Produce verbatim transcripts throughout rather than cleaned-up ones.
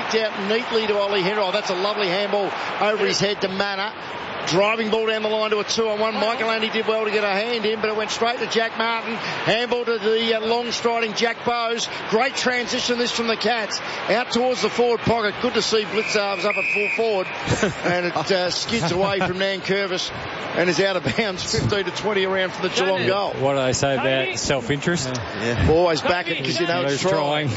kicked out neatly to Ollie Henry. Oh, that's a lovely handball over his head to Mana. Driving ball down the line to a two-on-one. Michael Andy did well to get a hand in, but it went straight to Jack Martin. Handball to the uh, long-striding Jack Bowes. Great transition this from the Cats. Out towards the forward pocket. Good to see Blitzarves up at full forward. And it uh, skids away from Nankervis and is out of bounds. fifteen to twenty around for the Geelong goal. What do they say about self-interest? Yeah. Yeah. Always back it because you know it's trying.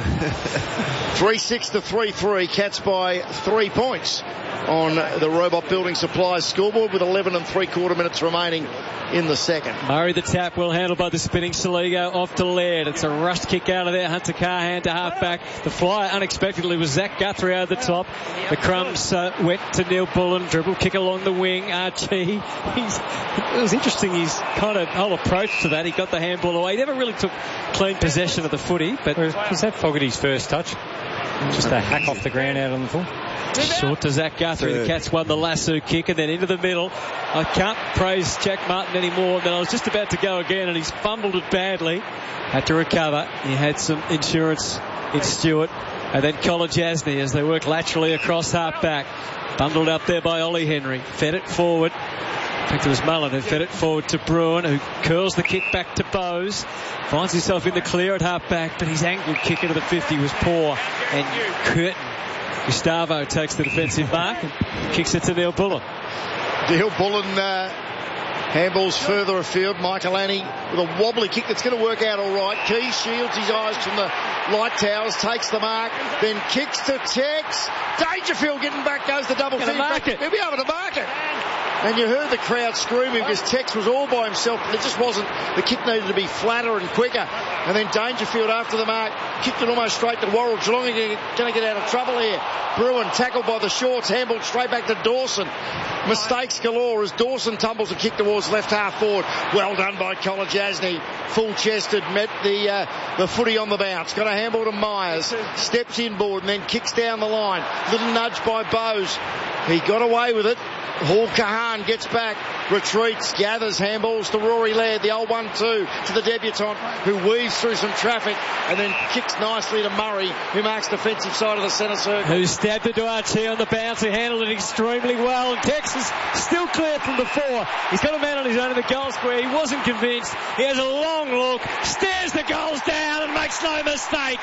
three six to three three. Cats by three points on the Robot Building Supplies scoreboard with eleven and three quarter minutes remaining in the second. Murray the tap, well handled by the spinning Saligo, off to Laird. It's a rushed kick out of there. Hunter Carhan to half back. The flyer unexpectedly was Zach Guthrie over the top. The crumbs uh, went to Neil Bullen. Dribble kick along the wing. Archie. He's, it was interesting his kind of whole approach to that. He got the handball away. He never really took clean possession of the footy. But was that Fogarty's first touch? Just a hack off the ground out on the full. Short to Zach Guthrie. Good. The Cats won the lasso kick and then into the middle. I can't praise Jack Martin anymore. Then I was just about to go again and he's fumbled it badly. Had to recover. He had some insurance in Stewart. And then Kolajasny as they work laterally across half back. Bundled up there by Ollie Henry. Fed it forward. In fact, it was Mullen who fed it forward to Bruin, who curls the kick back to Bowes. Finds himself in the clear at half back, but his angled kick into the fifty was poor. And Curtin, Gustavo takes the defensive mark and kicks it to Neil Bullen. Neil Bullen uh, handballs further afield. Michael Annie with a wobbly kick that's going to work out all right. Key shields his eyes from the light towers, takes the mark, then kicks to Tex. Dangerfield getting back, goes the double team. He'll be able to mark it. And you heard the crowd screaming because Tex was all by himself. It just wasn't. The kick needed to be flatter and quicker. And then Dangerfield after the mark kicked it almost straight to Worrell. Geelong are going to get out of trouble here. Bruin tackled by the shorts, handballed straight back to Dawson. Mistakes galore as Dawson tumbles a kick towards left half forward. Well done by Kolajasny. Full chested, met the uh, the footy on the bounce. Got a handball to Myers. Steps inboard and then kicks down the line. Little nudge by Bowes. He got away with it. Hall Kahan gets back, retreats, gathers, handballs to Rory Laird, the old one two to the debutant who weaves through some traffic and then kicks nicely to Murray, who marks defensive side of the centre circle. Who stabbed it to Archie on the bounce, who handled it extremely well. And Texas still clear from the four. He's got a man on his own in the goal square. He wasn't convinced. He has a long look, stares the goals down and makes no mistake.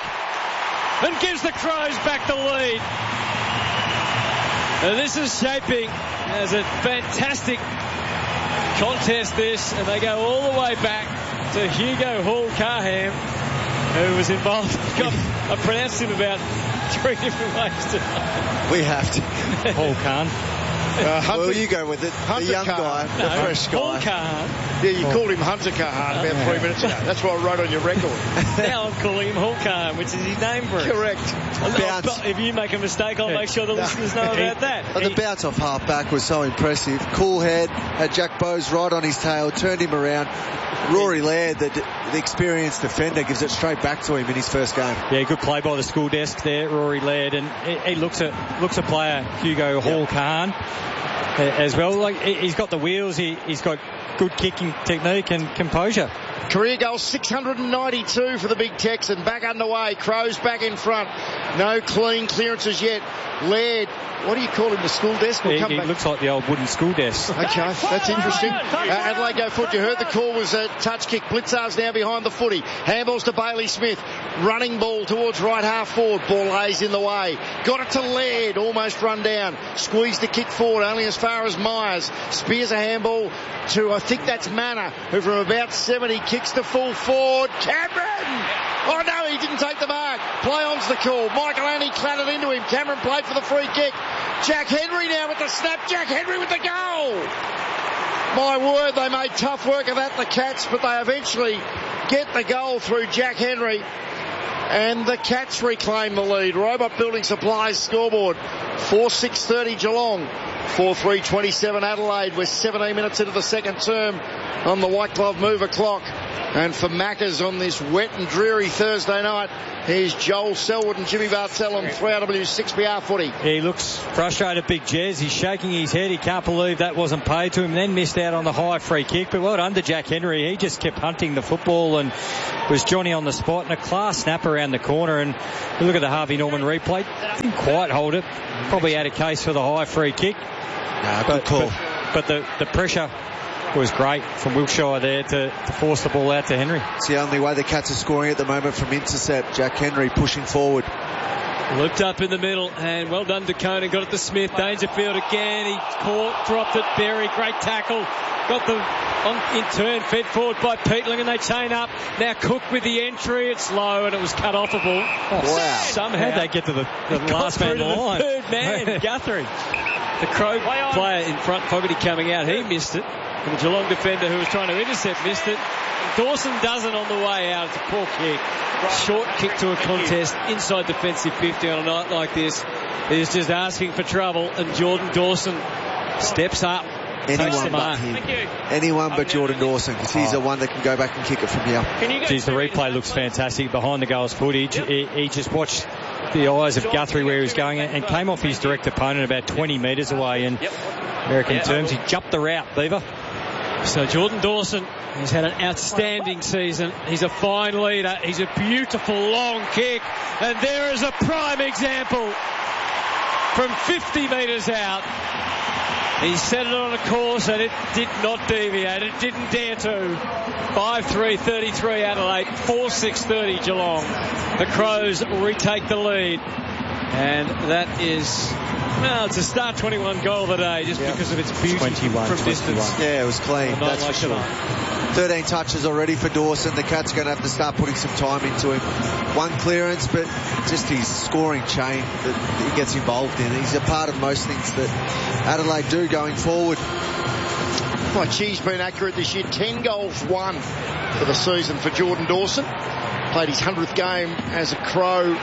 And gives the Crows back the lead. Now this is shaping as a fantastic contest this, and they go all the way back to Hugo Hall Carham, who was involved. God, I pronounced him about three different ways tonight. We have to. Hall Khan. Uh, Hunter, well, you go with it. Hunter the young Kahan. guy, No, the fresh guy. Hall Kahan. Yeah, you called him Hunter Kahan about three minutes ago. That's what I wrote on your record. Now I'm calling him Hall Kahan, which is his name for it. Correct. Bounce. If you make a mistake, I'll make sure the listeners know about that. But the bounce off half back was so impressive. Cool head, had Jack Bowes right on his tail, turned him around. Rory Laird, the, the experienced defender, gives it straight back to him in his first game. Yeah, good play by the school desk there, Rory Laird, and he, he looks at looks a player, Hugo Hall yep. Khan, as well. Like he's got the wheels, he, he's got good kicking technique and composure. Career goal six hundred ninety-two for the big Texan. Back underway. Crows back in front. No clean clearances yet. Laird, what do you call him? The school desk? He, he looks like the old wooden school desk. Okay, that's interesting. Uh, Adelaide go foot. You heard the call was a touch kick. Blitzarves now behind the footy. Handballs to Bailey Smith. Running ball towards right half forward. Ball lays in the way. Got it to Laird. Almost run down. Squeezed the kick forward only as far as Myers. Spears a handball to, I think that's Manor, who from about seventy kicks to full forward. Cameron! Oh no, he didn't take the mark. Play on's the call. Michael Annie clattered into him. Cameron played for the free kick. Jack Henry now with the snap. Jack Henry with the goal. My word, they made tough work of that, the Cats, but they eventually get the goal through Jack Henry. And the Cats reclaim the lead. Robot Building Supplies scoreboard. four six thirty Geelong. four three twenty-seven Adelaide. We're seventeen minutes into the second term on the White Glove Mover clock. And for Maccas on this wet and dreary Thursday night, here's Joel Selwood and Jimmy Bartell on three R W six B R footy. He looks frustrated, Big Jez. He's shaking his head. He can't believe that wasn't paid to him. Then missed out on the high free kick. But well done to Jack Henry. He just kept hunting the football and was Johnny on the spot. And a class snap around the corner. And you look at the Harvey Norman replay. Didn't quite hold it. Probably had a case for the high free kick. Nah, good but, call. But, but the, the pressure was great from Wiltshire there to, to force the ball out to Henry. It's the only way the Cats are scoring at the moment from intercept. Jack Henry pushing forward. Looked up in the middle, and well done to Conan. Got it to Smith. Dangerfield again. He caught, dropped it. Berry, great tackle. Got the on, in turn, fed forward by Peatling, and they chain up. Now Cook with the entry. It's low, and it was cut off a ball. Oh, wow. Somehow how'd they get to the, the last man to the line? third man, Guthrie. The Crow player in front, Fogarty coming out. He missed it. And the Geelong defender who was trying to intercept missed it. Dawson doesn't on the way out. It's a poor kick. Short kick to a contest inside defensive fifty on a night like this. He's just asking for trouble, and Jordan Dawson steps up. Anyone but him. Anyone but Jordan Dawson, because he's oh. the one that can go back and kick it from here. Geez, the replay looks fantastic. Behind the goals footage, he, he just watched the eyes of Guthrie where he was going and came off his direct opponent about twenty metres away. In American terms, he jumped the route, Beaver. So Jordan Dawson, he's had an outstanding season. He's a fine leader. He's a beautiful long kick. And there is a prime example from fifty metres out. He set it on a course and it did not deviate. It didn't dare to. five three thirty-three Adelaide, four six thirty Geelong. The Crows retake the lead. And that is, well, it's a start twenty-one goal of the day just yep. because of its beauty twenty-one, from distance. Yeah, it was clean. That's like for sure. thirteen touches already for Dawson. The Cats are going to have to start putting some time into him. One clearance, but just his scoring chain that he gets involved in. He's a part of most things that Adelaide do going forward. Well, Chi's been accurate this year. Ten goals won for the season for Jordan Dawson. Played his hundredth game as a Crow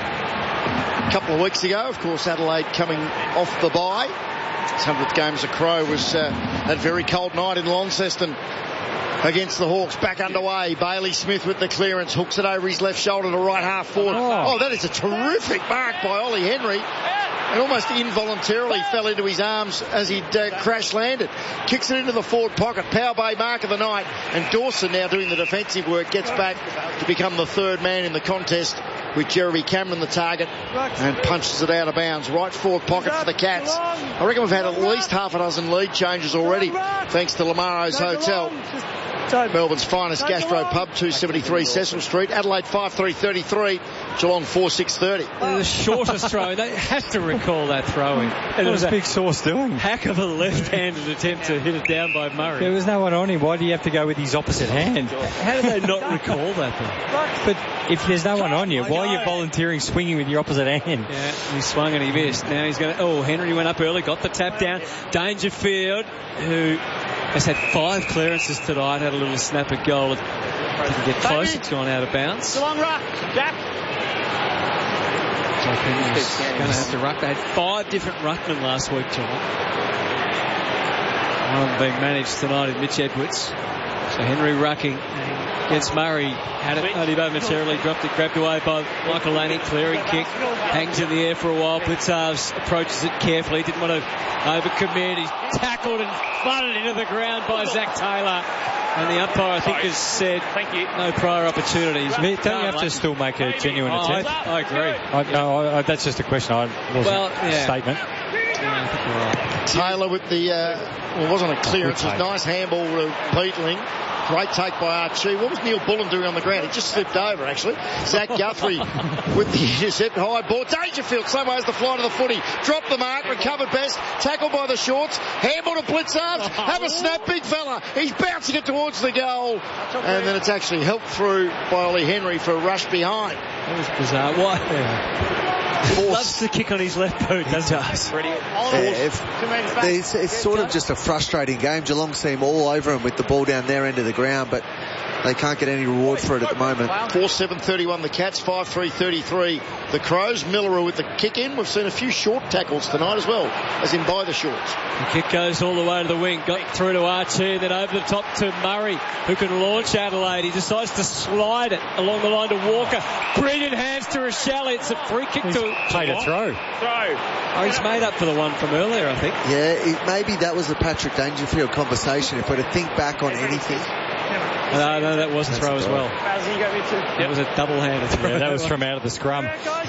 a couple of weeks ago. Of course, Adelaide coming off the bye. His hundredth game as a Crow was uh, that very cold night in Launceston against the Hawks. Back underway. Bailey Smith with the clearance. Hooks it over his left shoulder to right half forward. Oh, oh that is a terrific mark by Ollie Henry. And almost involuntarily fell into his arms as he uh, crash landed. Kicks it into the forward pocket. Power Bay mark of the night. And Dawson, now doing the defensive work, gets back to become the third man in the contest with Jeremy Cameron the target and punches it out of bounds. Right forward pocket for the Cats. I reckon we've had at least half a dozen lead changes already thanks to Lamaro's Hotel. Melbourne's finest gastro pub, two seventy-three Cecil Street. Adelaide five three thirty-three, Geelong four six thirty. The shortest throw. They have to recall that throwing. And it was Big Sauce doing. Heck of a left-handed attempt to hit it down by Murray. There was no one on him. Why do you have to go with his opposite hand? How do they not recall that then? But if there's no one on you, why are you volunteering swinging with your opposite hand? Yeah, he swung and he missed. Now he's going to... Oh, Henry went up early, got the tap down. Dangerfield, who has had five clearances tonight, had a little snap at goal. It didn't get close. It's gone out of bounds. Long ruck. Gap. So Henry's going to have to ruck. They had five different ruckmen last week, Geelong. One of them being managed tonight is Mitch Edwards. So Henry rucking against Murray. Had it only momentarily, dropped it, grabbed away by Michael Laney. Clearing kick. Hangs in the air for a while. Blitzarves approaches it carefully. Didn't want to overcommit. He's tackled and flooded into the ground by Zach Taylor. And the umpire, I think, has said Thank you. no prior opportunities. Don't you have to still make a genuine oh, attempt? I, I agree. I, no, I, that's just a question. I wasn't well, yeah. a statement. Yeah, I think you're right. Taylor with the, uh, well, it wasn't a clearance. It was a nice handball to Peatling. Great take by Archie. What was Neil Bullen doing on the ground? He just slipped over, actually. Zach Guthrie with the intercept. High ball. Dangerfield somehow has the fly to the footy. Dropped the mark. Recovered best. Tackled by the shorts. Handball to Blitzarves. Have a snap, big fella. He's bouncing it towards the goal. And then it's actually helped through by Ollie Henry for a rush behind. That was bizarre. Why? Yeah. He loves to kick on his left boot, doesn't he? Yeah, if, it's, it's sort of just a frustrating game. Geelong seem all over him with the ball down their end of the ground, but they can't get any reward for it at the moment. four seven thirty-one the Cats, five three thirty-three the Crows. Miller with the kick in. We've seen a few short tackles tonight as well, as in by the shorts. The kick goes all the way to the wing, got through to Archie, then over the top to Murray, who can launch Adelaide. He decides to slide it along the line to Walker. Brilliant hands to Rochelle. It's a free kick he's to... played a throw. Throw. Oh, he's made up for the one from earlier, I think. Yeah, it, maybe that was the Patrick Dangerfield conversation. If we're to think back on anything. No, no, that was a throw as well. That was a double-handed throw. Yeah, that was from out of the scrum.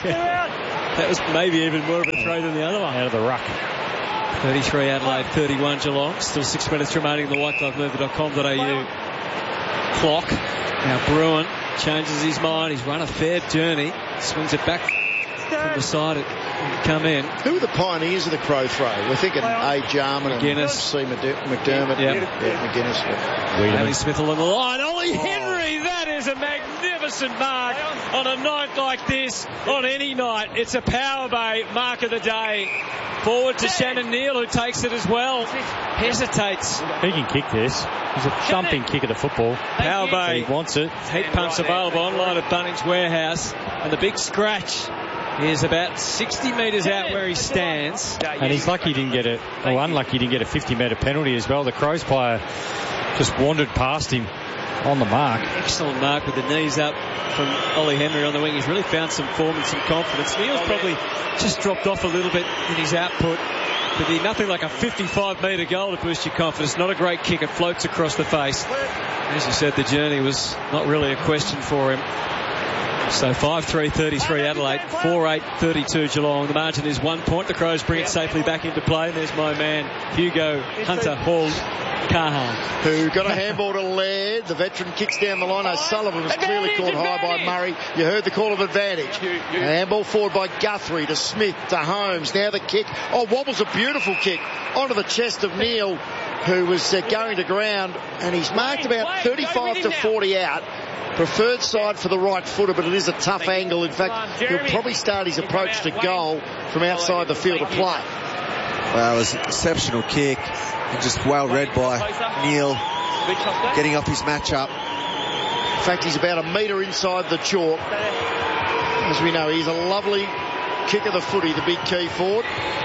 That was maybe even more of a throw than the other one. Out of the ruck. thirty-three Adelaide, thirty-one Geelong. Still six minutes remaining in the white glove mover dot com dot a u clock. Now Bruin changes his mind. He's run a fair journey. Swings it back from the side. It come in. Who are the pioneers of the crow throw? We're thinking A. Jarman and McGuinness. C. McDermott. Yep. Yeah, McGuinness. Yeah. Andy Smith along the line. Ollie Henry, that is a magnificent mark on a night like this. On any night, it's a Power Bay mark of the day. Forward to Shannon Neal, who takes it as well. Hesitates. He can kick this. He's a thumping kick of the football. Power Bay. He wants it. Heat pumps available online at Bunnings Warehouse. And the big scratch is about sixty metres out where he stands. And he's lucky he didn't get it, or unlucky he didn't get a fifty metre penalty as well. The Crows player just wandered past him on the mark. Excellent mark with the knees up from Ollie Henry on the wing. He's really found some form and some confidence. Neal's probably just dropped off a little bit in his output. But be nothing like a fifty-five metre goal to boost your confidence. Not a great kick. It floats across the face. As you said, the journey was not really a question for him. So five three thirty-three Adelaide, four eight thirty-two Geelong. The margin is one point. The Crows bring it safely back into play. And there's my man, Hugo Hunter Hall Kahan. Who got a handball to Laird. The veteran kicks down the line. O'Sullivan was clearly caught high by Murray. You heard the call of advantage. A handball forward by Guthrie to Smith to Holmes. Now the kick. Oh, wobbles a beautiful kick onto the chest of Neal, who was uh, going to ground. And he's marked about thirty-five to forty out. Preferred side for the right footer, but it is a tough angle. In fact, he'll probably start his approach to goal from outside the field of play. Well, it was an exceptional kick and just well read by Neal, getting up his match up. In fact, he's about a metre inside the chalk. As we know, he's a lovely kick of the footy, the big key forward.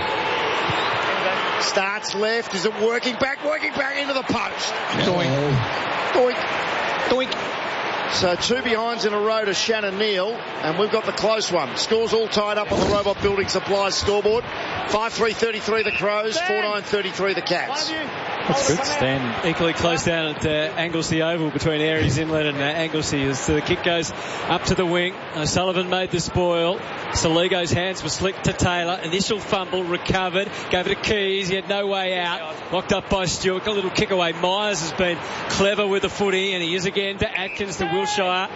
Starts left. Is it working back? Working back into the post. Doink. Doink. Doink. So two behinds in a row to Shannon Neal, and we've got the close one. Scores all tied up on the Robot Building Supplies scoreboard. five three thirty-three the Crows, four nine thirty-three the Cats. That's good. Stand equally close down at uh, Anglesey Oval between Aries Inlet and uh, Anglesey as the kick goes up to the wing. O'Sullivan made the spoil. Saligo's hands were slicked to Taylor. Initial fumble, recovered, gave it to Keys. He had no way out. Locked up by Stewart. Got a little kick away. Myers has been clever with the footy, and he is again to Atkins to Wilshire.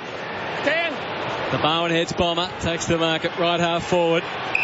The Barwon Heads bomber takes the mark at right half forward.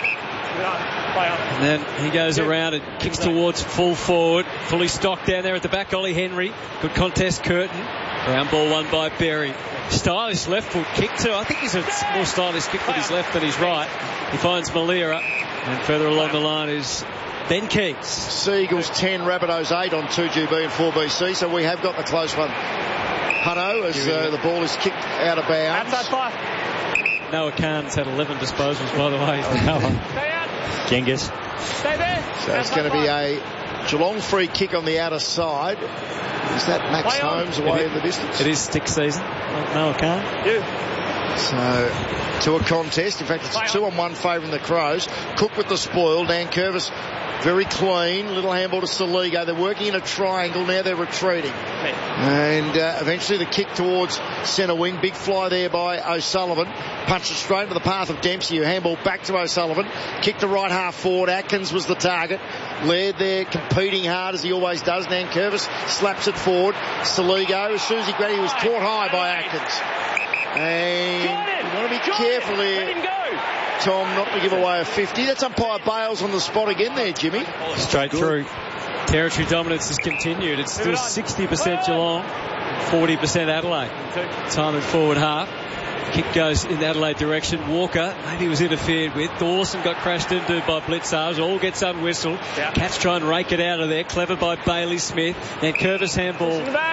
And then he goes around and kicks towards full forward. Fully stocked down there at the back, Ollie Henry. Good contest, Curtin. Ground ball won by Berry. Stylish left foot kick too. I think he's a more stylish kick with his left than his right. He finds Malira. And further along the line is Ben Keys. Seagulls ten, Rabbitohs eight on two G B and four B C. So we have got the close one. Hutto as uh, the ball is kicked out of bounds. Noah Khan's had eleven disposals, by the way. Genghis. So it's going to be a Geelong free kick on the outer side. Is that Max Holmes away in the distance? It is stick season. Noah Khan. Yeah. So to a contest. In fact, it's a two on one favouring the Crows. Cook with the spoil. Dan Curvis very clean. Little handball to Saligo. They're working in a triangle. Now they're retreating. And uh, eventually the kick towards centre wing. Big fly there by O'Sullivan. Punched it straight into the path of Dempsey, who handball back to O'Sullivan. Kick to right half forward. Atkins was the target. Laird there competing hard as he always does. Dan Curvis slaps it forward. Saligo, as soon as he got it, he was caught high by Atkins. And you want to be careful here, Tom, not to give away a fifty. That's umpire Bales on the spot again there, Jimmy. Straight through. Territory dominance has continued. It's still sixty percent Geelong, forty percent Adelaide. Time in forward half. Kick goes in the Adelaide direction. Walker maybe was interfered with. Dawson got crashed into by Blitzars. All gets unwhistled. Yeah. Cats try and rake it out of there. Clever by Bailey Smith. Then Curvis handball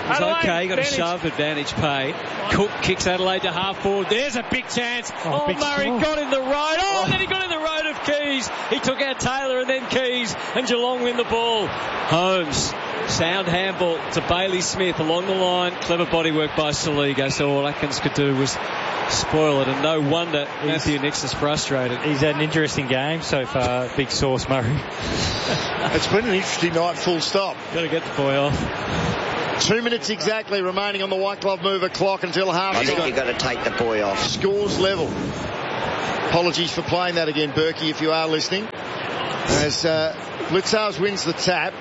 He's okay, got a shove advantage paid. Cook kicks Adelaide to half forward. There's a big chance. Oh, oh big Murray oh. got in the road. Oh, oh, and then he got in the road of Keys. He took out Taylor and then Keys, and Geelong win the ball. Holmes. Sound handball to Bailey Smith along the line. Clever bodywork by Saliga. So all Atkins could do was spoil it, and no wonder Matthew Nicks is frustrated. He's had an interesting game so far, Big Sauce Murray. It's been an interesting night, full stop. Got to get the boy off. Two minutes exactly remaining on the White Glove Mover clock until half time. I think you've got to take the boy off. Scores level. Apologies for playing that again, Berkey, if you are listening. As uh, Blitzars wins the tap.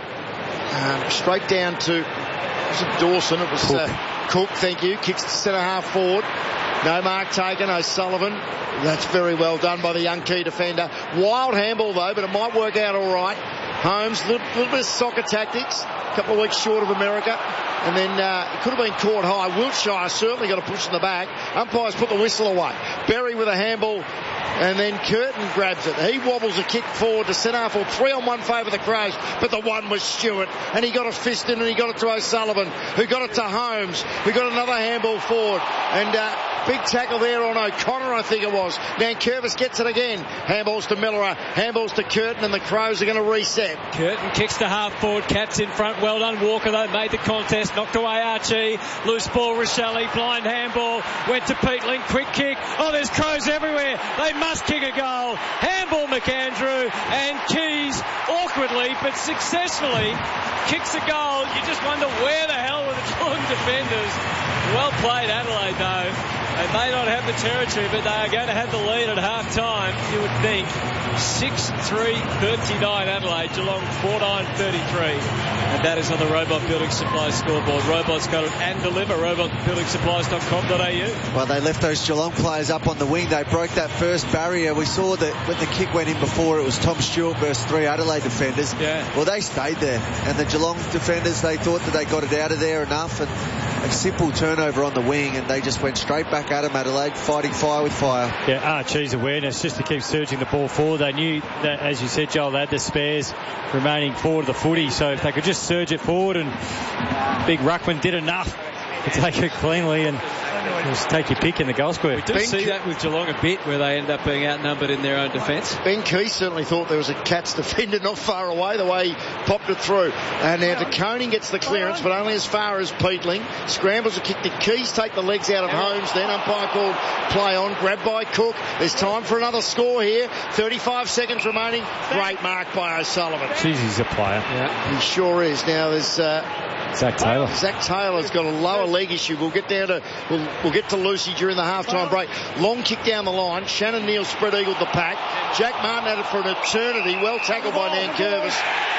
Um, straight down to was it Dawson. It was Cook. Uh, Cook, thank you. Kicks to centre half forward. No mark taken. O'Sullivan. That's very well done by the young key defender. Wild handball though, but it might work out all right. Holmes, a little, little bit of soccer tactics. A couple of weeks short of America. And then uh, it could have been caught high. Wiltshire certainly got a push in the back. Umpires put the whistle away. Berry with a handball. And then Curtin grabs it. He wobbles a kick forward to centre half forward. Three on one favour the Crows, but the one was Stewart. And he got a fist in and he got it to O'Sullivan, who got it to Holmes, who got another handball forward. And uh, big tackle there on O'Connor, I think it was. Nankervis gets it again. Handballs to Millerer, handballs to Curtin, and the Crows are going to reset. Curtin kicks to half forward. Cats in front. Well done, Walker, though. Made the contest. Knocked away Archie. Loose ball, Rochelle. Blind handball. Went to Peatling. Quick kick. Oh, there's Crows everywhere. They must kick a goal. Handball McAndrew, and Keys awkwardly but successfully kicks a goal. You just wonder where the hell were the Geelong defenders. Well played, Adelaide, though. They may not have the territory, but they are going to have the lead at half time, you would think. six three thirty-nine Adelaide, Geelong four nine thirty-three. And that is on the Robot Building Supplies scoreboard. Robots got it and deliver. robot building supplies dot com dot a u. Well, they left those Geelong players up on the wing. They broke that first barrier. We saw that when the kick went in before, it was Tom Stewart versus three Adelaide defenders. Yeah. Well, they stayed there. And the Geelong defenders, they thought that they got it out of there enough. And a simple turnover on the wing, and they just went straight back at him, Adelaide, fighting fire with fire. Yeah, Archie's awareness just to keep surging the ball forward. They knew that, as you said, Joel, they had the spares remaining forward of the footy, so if they could just surge it forward, and Big Ruckman did enough to take it cleanly and just take your pick in the goal square. We do Ben see Ke- that with Geelong a bit, where they end up being outnumbered in their own defence. Ben Key certainly thought there was a Cats defender not far away, the way he popped it through. And now De Koning gets the clearance, but only as far as Peatling. Scrambles a kick to Keys, take the legs out of Holmes. Then umpire called play on, grabbed by Cook. There's time for another score here. thirty-five seconds remaining. Great mark by O'Sullivan. Jeez, he's a player. Yeah, he sure is. Now there's uh, Zach Taylor. Zach Taylor's got a lower leg issue. We'll get down to we'll, we'll get to Lucy during the half-time break. Long kick down the line. Shannon Neal spread-eagled the pack. Jack Martin had it for an eternity. Well tackled by Nankervis.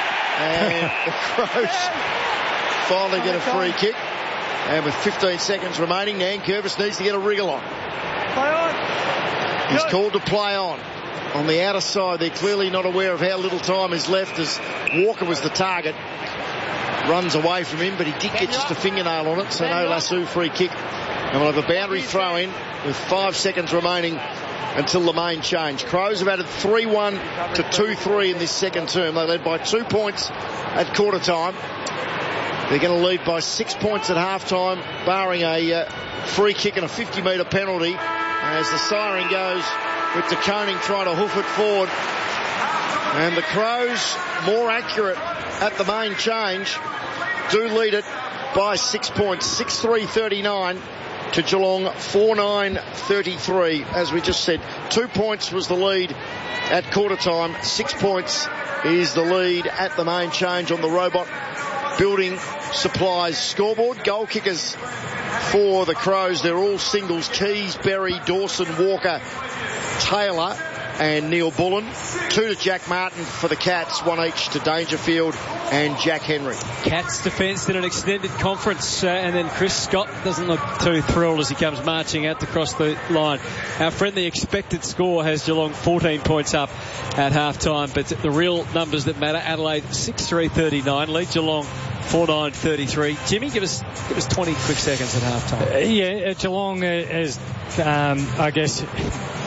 And the Crows finally get a free kick. And with fifteen seconds remaining, Nankervis needs to get a wriggle on. He's called to play on. On the outer side, they're clearly not aware of how little time is left, as Walker was the target. Runs away from him, but he did get just a fingernail on it, so no lasso, free kick. And we'll have a boundary throw in with five seconds remaining until the main change. Crows have added three one to two three in this second term. They led by two points at quarter time. They're going to lead by six points at half time, barring a uh, free kick and a fifty metre penalty. As the siren goes with De Koning trying to hoof it forward. And the Crows, more accurate at the main change, do lead it by six points. six three thirty-nine to Geelong four nine thirty-three. As we just said, two points was the lead at quarter time. Six points is the lead at the main change on the Robot Building Supplies scoreboard. Goal kickers for the Crows, they're all singles. Keys, Berry, Dawson, Walker, Taylor and Neil Bullen. Two to Jack Martin for the Cats, one each to Dangerfield and Jack Henry. Cats defence in an extended conference, uh, and then Chris Scott doesn't look too thrilled as he comes marching out across the line. Our friend, the expected score has Geelong fourteen points up at half time, but the real numbers that matter, Adelaide six three thirty-nine, lead Geelong four nine thirty-three. Jimmy, give us give us twenty quick seconds at half time. Uh, yeah, Geelong uh, has, um, I guess,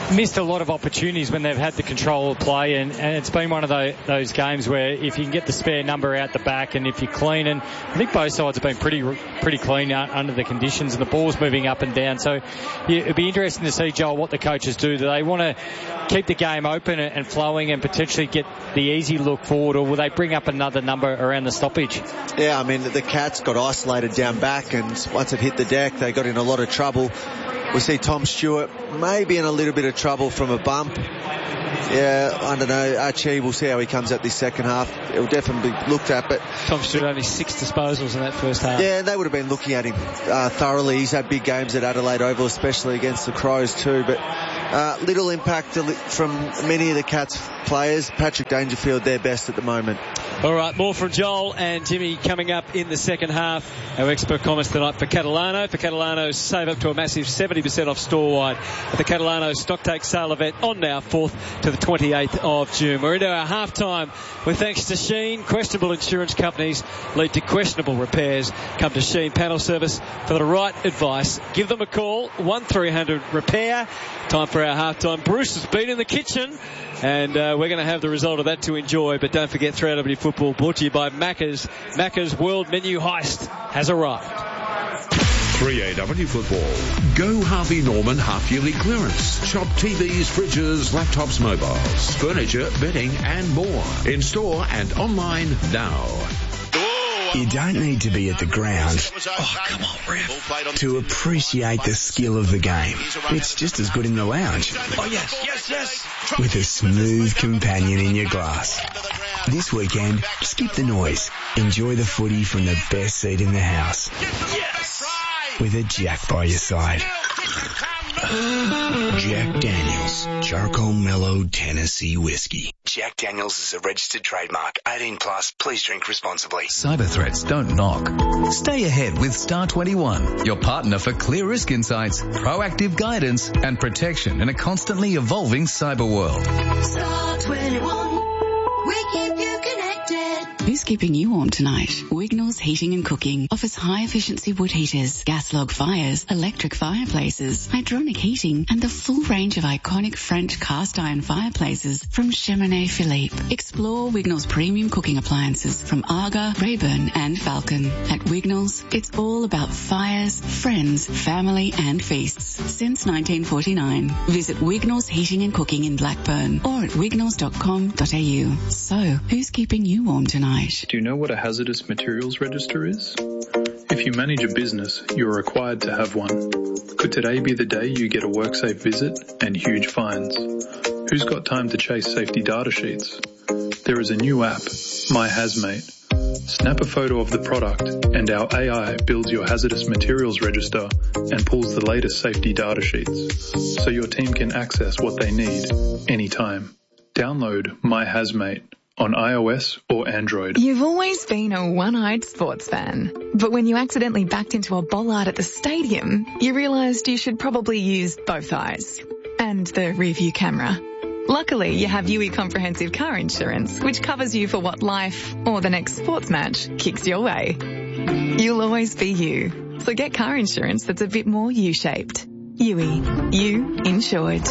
missed a lot of opportunities when they've had the control of play, and, and it's been one of those, those games where if you can get the spare number out the back, and if you're clean, and I think both sides have been pretty pretty clean under the conditions, and the ball's moving up and down. So yeah, it'd be interesting to see, Joel, what the coaches do. Do they want to keep the game open and flowing and potentially get the easy look forward, or will they bring up another number around the stoppage? Yeah, I mean, the Cats got isolated down back, and once it hit the deck, they got in a lot of trouble. We see Tom Stewart maybe in a little bit of trouble from a bump. Yeah, I don't know. Archie, we'll see how he comes out this second half. It'll definitely be looked at, but Tom Stewart only six disposals in that first half. Yeah, they would have been looking at him uh, thoroughly. He's had big games at Adelaide Oval, especially against the Crows too, but uh, little impact from many of the Cats players. Patrick Dangerfield, their best at the moment. All right, more from Joel and Jimmy coming up in the second half. Our expert comments tonight for Catalano. For Catalano, save up to a massive seventy percent off store-wide at the Catalano Stocktake Sale event on now fourth to the twenty-eighth of June. We're into our half-time with thanks to Sheen. Questionable insurance companies lead to questionable repairs. Come to Sheen Panel Service for the right advice. Give them a call, one three hundred repair. Time for our half-time. Bruce has been in the kitchen, and uh, we're going to have the result of that to enjoy. But don't forget, three A W Football brought to you by Macca's. Macca's World Menu Heist has arrived. three A W Football. Go Harvey Norman half-yearly clearance. Shop T Vs, fridges, laptops, mobiles, furniture, bedding and more. In store and online now. You don't need to be at the ground, oh come on, ref, to appreciate the skill of the game. It's just as good in the lounge. Oh yes, yes, yes. With a smooth companion in your glass. This weekend, skip the noise. Enjoy the footy from the best seat in the house. Yes. With a Jack by your side. Jack Daniels, Charcoal Mellow Tennessee Whiskey. Jack Daniels is a registered trademark. eighteen plus, please drink responsibly. Cyber threats don't knock. Stay ahead with Star twenty-one, your partner for clear risk insights, proactive guidance and protection in a constantly evolving cyber world. Star twenty-one, we keep you connected. Who's keeping you warm tonight? Wignall's Heating and Cooking offers high-efficiency wood heaters, gas log fires, electric fireplaces, hydronic heating, and the full range of iconic French cast-iron fireplaces from Cheminée Philippe. Explore Wignall's premium cooking appliances from Aga, Rayburn, and Falcon. At Wignall's, it's all about fires, friends, family, and feasts. Since nineteen forty-nine, visit Wignall's Heating and Cooking in Blackburn or at wignalls dot com dot a u. So, who's keeping you warm tonight? Do you know what a hazardous materials register is? If you manage a business, you're required to have one. Could today be the day you get a WorkSafe visit and huge fines? Who's got time to chase safety data sheets? There is a new app, My Hazmate. Snap a photo of the product and our A I builds your hazardous materials register and pulls the latest safety data sheets so your team can access what they need anytime. Download My Hazmate on iOS or Android. You've always been a one-eyed sports fan, but when you accidentally backed into a bollard at the stadium, you realised you should probably use both eyes and the rear-view camera. Luckily, you have U E Comprehensive Car Insurance, which covers you for what life or the next sports match kicks your way. You'll always be you, so get car insurance that's a bit more U-shaped. U E, you insured.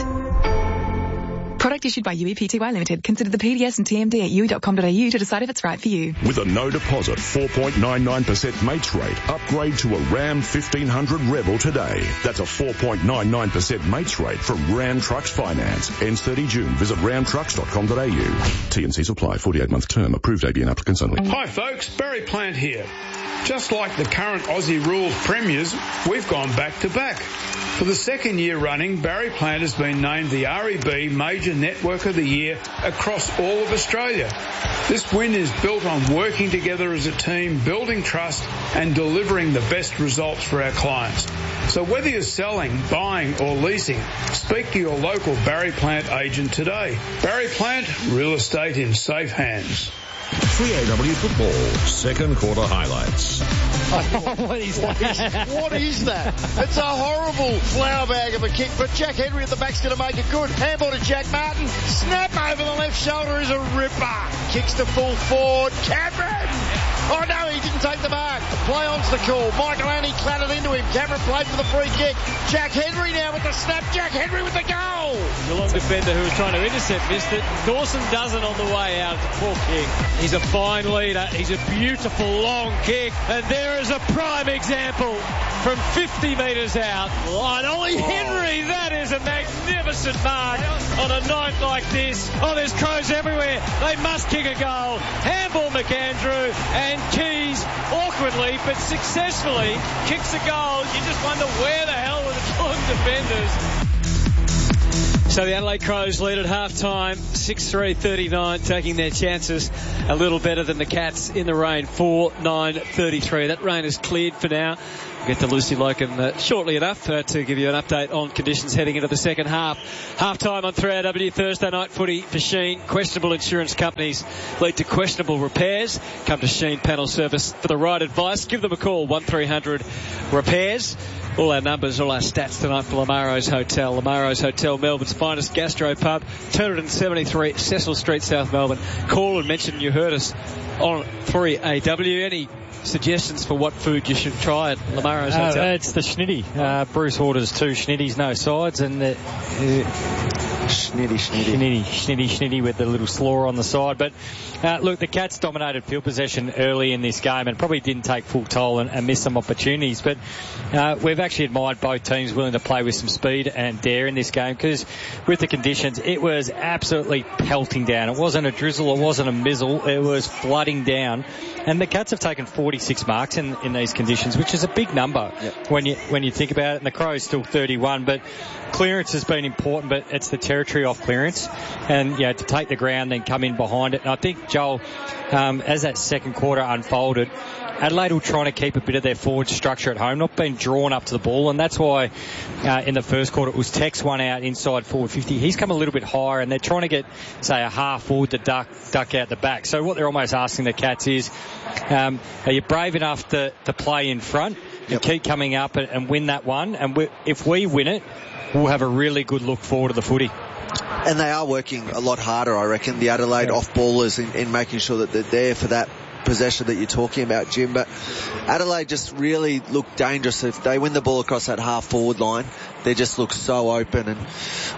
Product issued by U E P T Y Limited. Consider the P D S and T M D at u e dot com dot a u to decide if it's right for you. With a no deposit four point nine nine percent mates rate, upgrade to a Ram fifteen hundred Rebel today. That's a four point nine nine percent mates rate from Ram Trucks Finance. Ends thirty June. Visit ram trucks dot com dot a u. T and C's apply. forty-eight month term. Approved A B N applicants only. Hi folks, Barry Plant here. Just like the current Aussie Rules premiers, we've gone back to back. For the second year running, Barry Plant has been named the R E B Major Network of the Year across all of Australia. This win is built on working together as a team, building trust and delivering the best results for our clients. So whether you're selling, buying or leasing, speak to your local Barry Plant agent today. Barry Plant, real estate in safe hands. three A W Football, second quarter highlights. Oh, what is that? What is that? It's a horrible flower bag of a kick, but Jack Henry at the back's going to make it good. Handball to Jack Martin. Snap over the left shoulder is a ripper. Kicks to full forward. Cameron Oh no, he didn't take the mark. Play on's the call. Michael Annie clattered into him. Cameron played for the free kick. Jack Henry now with the snap. Jack Henry with the goal. The long defender who was trying to intercept missed it. Dawson doesn't on the way out. It's a poor kick. He's a fine leader. He's a beautiful long kick. And there is a prime example from fifty metres out. Line Ollie Henry, that is a magnificent mark on a night like this. Oh, there's crows everywhere. They must kick a goal. Handball McAndrew, and Keys awkwardly but successfully kicks a goal. You just wonder where the hell were the long defenders. So the Adelaide Crows lead at half-time, six three thirty-nine, taking their chances a little better than the Cats in the rain, four nine thirty-three. That rain is cleared for now. We'll get to Lucy Loken uh, shortly enough uh, to give you an update on conditions heading into the second half. Half-time on three R W Thursday night footy for Sheen. Questionable insurance companies lead to questionable repairs. Come to Sheen Panel Service for the right advice. Give them a call, one three hundred repairs. All our numbers, all our stats tonight for Lamaro's Hotel. Lamaro's Hotel, Melbourne's finest gastro pub, two seventy-three Cecil Street, South Melbourne. Call and mention you heard us on three A W. Any suggestions for what food you should try at Lamaro's uh, Hotel? It's the schnitty. Uh, Bruce orders two schnitties, no sides, and the uh, schnitty, schnitty, schnitty, schnitty, schnitty with the little slaw on the side. But uh, look, the Cats dominated field possession early in this game and probably didn't take full toll and, and missed some opportunities. But uh, we've actually admired both teams willing to play with some speed and dare in this game, because with the conditions, it was absolutely pelting down. It wasn't a drizzle, it wasn't a mizzle, it was flooding down. And the Cats have taken forty-six marks in, in these conditions, which is a big number yep. when you when you think about it. And the Crows still thirty-one, but clearance has been important, but it's the territory off clearance. And, you know, to take the ground, then come in behind it. And I think, Joel, um, as that second quarter unfolded, Adelaide were trying to keep a bit of their forward structure at home, not being drawn up to the ball, and that's why uh, in the first quarter it was Tex one out inside forward fifty. He's come a little bit higher, and they're trying to get, say, a half forward to duck duck out the back. So what they're almost asking the Cats is, um, are you brave enough to, to play in front and yep. keep coming up and, and win that one? And we, if we win it, we'll have a really good look forward to the footy. And they are working a lot harder, I reckon, the Adelaide yeah. off-ballers in, in making sure that they're there for that possession that you're talking about, Jim. But Adelaide just really look dangerous. If they win the ball across that half forward line, they just look so open. And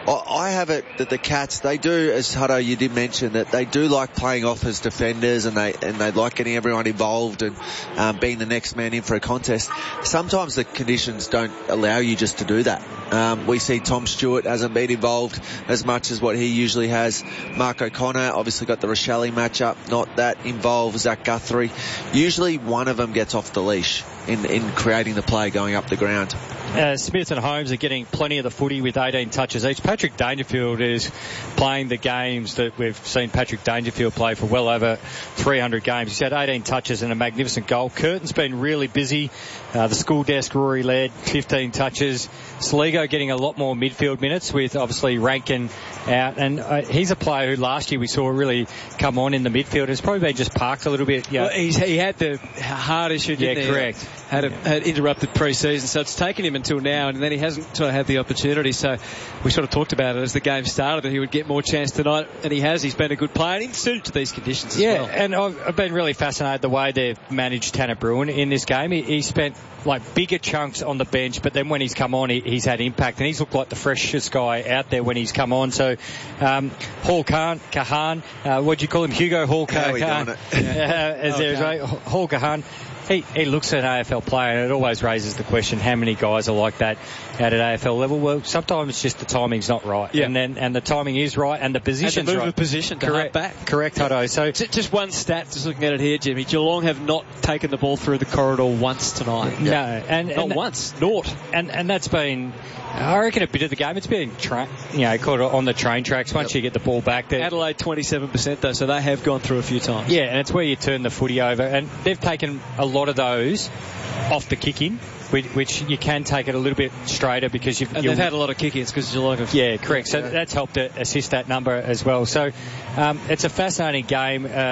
I have it that the Cats, they do, as Hutto, you did mention, that they do like playing off as defenders, and they and they like getting everyone involved and um, being the next man in for a contest. Sometimes the conditions don't allow you just to do that. Um, we see Tom Stewart hasn't been involved as much as what he usually has. Mark O'Connor obviously got the Rochelle matchup, not that involved. Zach Guthrie. Usually one of them gets off the leash in, in creating the play going up the ground. Uh, Smith and Holmes are getting plenty of the footy with eighteen touches each. Patrick Dangerfield is playing the games that we've seen Patrick Dangerfield play for well over three hundred games. He's had eighteen touches and a magnificent goal. Curtin's been really busy. Uh, the school desk, Rory Laird, fifteen touches. Sligo getting a lot more midfield minutes with obviously Rankin out. And uh, he's a player who last year we saw really come on in the midfield. It's probably been just parked a little bit. Yeah, well, he's, he had the heart issue, didn't yeah, he? correct. Had, a, had interrupted pre-season, so it's taken him until now, and then he hasn't sort of had the opportunity. So we sort of talked about it as the game started that he would get more chance tonight, and he has. He's been a good player, and he's suited to these conditions as yeah, well. Yeah, and I've, I've been really fascinated the way they've managed Tanner Bruin in this game. He, he spent like bigger chunks on the bench, but then when he's come on, he, he's had impact, and he's looked like the freshest guy out there when he's come on. So um, Hall Khan, Kahan, uh, what do you call him? Hugo Hall Kahan. How are we doing it? uh, as there's right, Hall Kahan. He, he looks at an A F L player, and it always raises the question, how many guys are like that at an A F L level? Well, sometimes it's just the timing's not right. Yeah. And then, and the timing is right, and the position's and the move right. of position to correct, back. Correct, Hutto. So just one stat, just looking at it here, Jimmy. Geelong have not taken the ball through the corridor once tonight. No, and, not and once, naught. And and that's been, I reckon, a bit of the game. It's been, tra- you know, called on the train tracks. Once yep. you get the ball back there. Adelaide twenty-seven percent though, so they have gone through a few times. Yeah, and it's where you turn the footy over, and they've taken a lot of those off the kick-in, which, which you can take it a little bit straighter because you've... And they've had a lot of kick-ins because Geelong have... Yeah, correct. So yeah. that's helped to assist that number as well. So um, it's a fascinating game. Uh,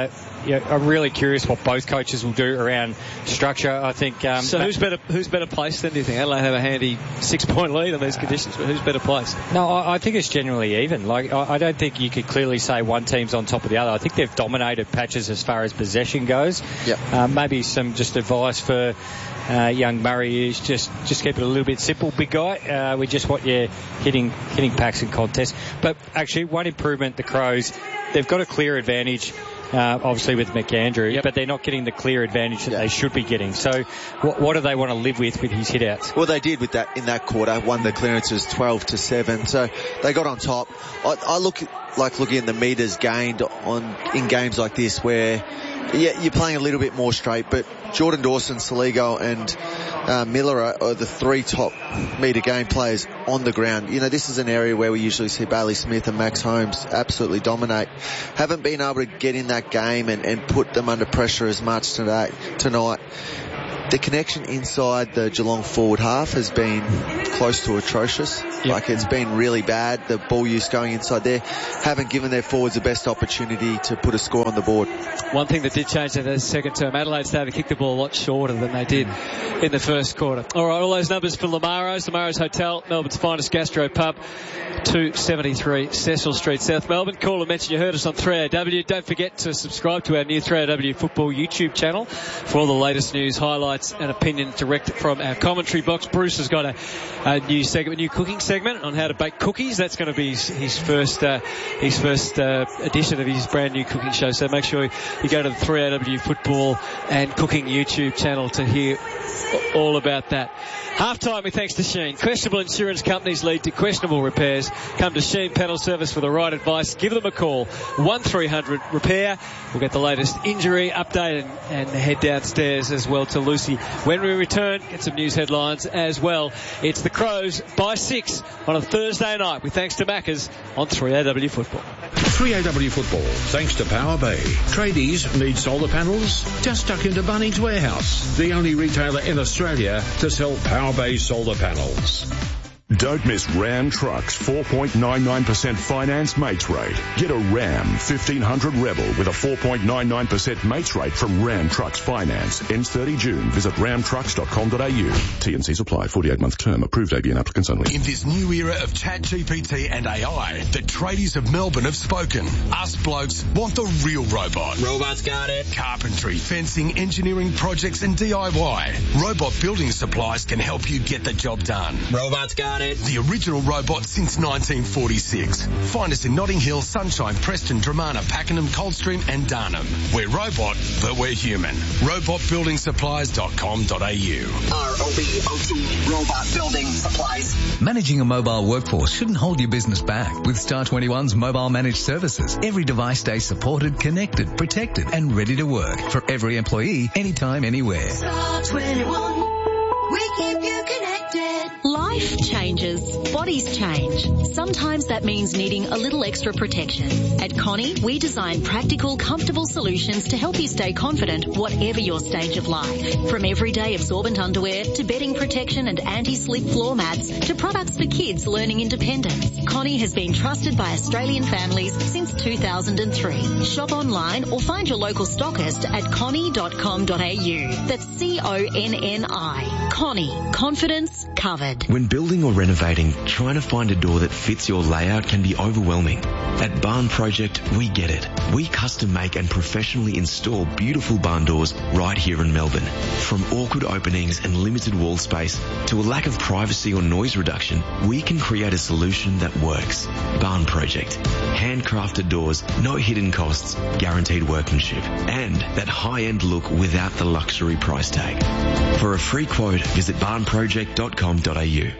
yeah, I'm really curious what both coaches will do around structure. I think. Um, so who's better? Who's better placed then? Do you think Adelaide have a handy six-point lead on these conditions? But who's better placed? No, I, I think it's generally even. Like I, I don't think you could clearly say one team's on top of the other. I think they've dominated patches as far as possession goes. Yep. Uh, maybe some just advice for uh, young Murray is just just keep it a little bit simple, big guy. Uh, we just want you hitting hitting packs and contests. But actually, one improvement, the Crows, they've got a clear advantage. Uh, obviously with McAndrew, yep. but they're not getting the clear advantage that yep. they should be getting. So what, what do they want to live with with his hit-outs? Well, they did with that in that quarter. Won the clearances twelve to seven. So they got on top. I, I look at, like looking at the metres gained on in games like this where yeah, you're playing a little bit more straight, but Jordan Dawson, Soligo and uh, Miller are, are the three top metre game players on the ground. You know, this is an area where we usually see Bailey Smith and Max Holmes absolutely dominate. Haven't been able to get in that game and, and put them under pressure as much today, tonight. The connection inside the Geelong forward half has been close to atrocious. Yep. Like it's been really bad. The ball use going inside there haven't given their forwards the best opportunity to put a score on the board. One thing that did change in the second term, Adelaide started to kick the ball a lot shorter than they did in the first quarter. All right, all those numbers for Lamaro's, Lamaro's Hotel, Melbourne's finest gastro pub, two seventy-three Cecil Street, South Melbourne. Call and mention you heard us on three A W. Don't forget to subscribe to our new three A W Football YouTube channel for all the latest news, highlights and opinions direct from our commentary box. Bruce has got a, a new segment, a new cooking segment on how to bake cookies. That's going to be his, his first uh, his first uh, edition of his brand new cooking show. So make sure you go to the three A W Football and Cooking YouTube channel to hear all about that. Half-time with thanks to Sheen. Questionable insurance companies lead to questionable repairs. Come to Sheen Panel Service for the right advice. Give them a call. one three hundred repair. We'll get the latest injury update and, and head downstairs as well to Lucy. When we return, get some news headlines as well. It's the Crows by six on a Thursday night with thanks to Macca's on three A W Football. three A W Football, thanks to Power Bay. Tradies need solar panels? Just duck into Bunnings Warehouse, the only retailer in Australia to sell Power Bay solar panels. Don't miss Ram Trucks four point nine nine percent finance mates rate. Get a Ram fifteen hundred Rebel with a four point nine nine percent mates rate from Ram Trucks Finance. Ends thirty June. Visit ram trucks dot com dot a u. T and C's apply. forty-eight month term. Approved A B N applicants only. In this new era of chat G P T and A I, the tradies of Melbourne have spoken. Us blokes want the real robot. Robots got it. Carpentry, fencing, engineering projects and D I Y. Robot Building Supplies can help you get the job done. Robots got it. The original robot since nineteen forty-six. Find us in Notting Hill, Sunshine, Preston, Dramana, Pakenham, Coldstream and Darnham. We're robot, but we're human. robot building supplies dot com dot a u. R O B O T, Robot Building Supplies. Managing a mobile workforce shouldn't hold your business back. With Star twenty-one's mobile managed services, every device stays supported, connected, protected and ready to work for every employee, anytime, anywhere. Star twenty-one. We keep you connected. Life changes. Bodies change. Sometimes that means needing a little extra protection. At Connie, we design practical, comfortable solutions to help you stay confident whatever your stage of life. From everyday absorbent underwear to bedding protection and anti-slip floor mats to products for kids learning independence. Connie has been trusted by Australian families since two thousand three. Shop online or find your local stockist at connie dot com dot a u. That's C O N N I. Connie. Confidence covered. When building or renovating, trying to find a door that fits your layout can be overwhelming. At Barn Project, we get it. We custom make and professionally install beautiful barn doors right here in Melbourne. From awkward openings and limited wall space to a lack of privacy or noise reduction, we can create a solution that works. Barn Project. Handcrafted doors, no hidden costs, guaranteed workmanship, and that high-end look without the luxury price tag. For a free quote, visit barn project dot com dot a u.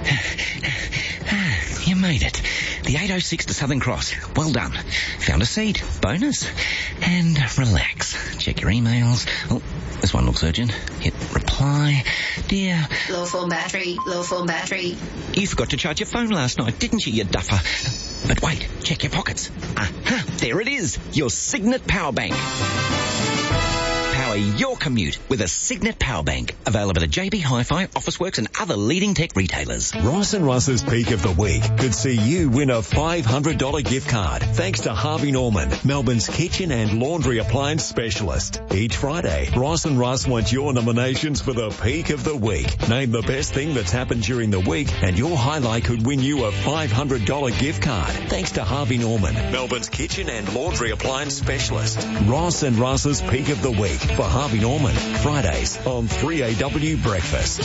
You made it. The eight oh six to Southern Cross. Well done. Found a seat. Bonus. And relax. Check your emails. Oh, this one looks urgent. Hit reply. Dear. Low phone battery. Low phone battery. You forgot to charge your phone last night, didn't you, you duffer? But wait. Check your pockets. Aha. There it is. Your Signet power bank. Power your commute with a Signet Power Bank. Available at J B Hi-Fi, Officeworks and other leading tech retailers. Ross and Russ's Peak of the Week could see you win a five hundred dollars gift card thanks to Harvey Norman, Melbourne's kitchen and laundry appliance specialist. Each Friday, Ross and Russ want your nominations for the Peak of the Week. Name the best thing that's happened during the week and your highlight could win you a five hundred dollars gift card thanks to Harvey Norman, Melbourne's kitchen and laundry appliance specialist. Ross and Russ's Peak of the Week for Harvey Norman, Fridays on three A W Breakfast.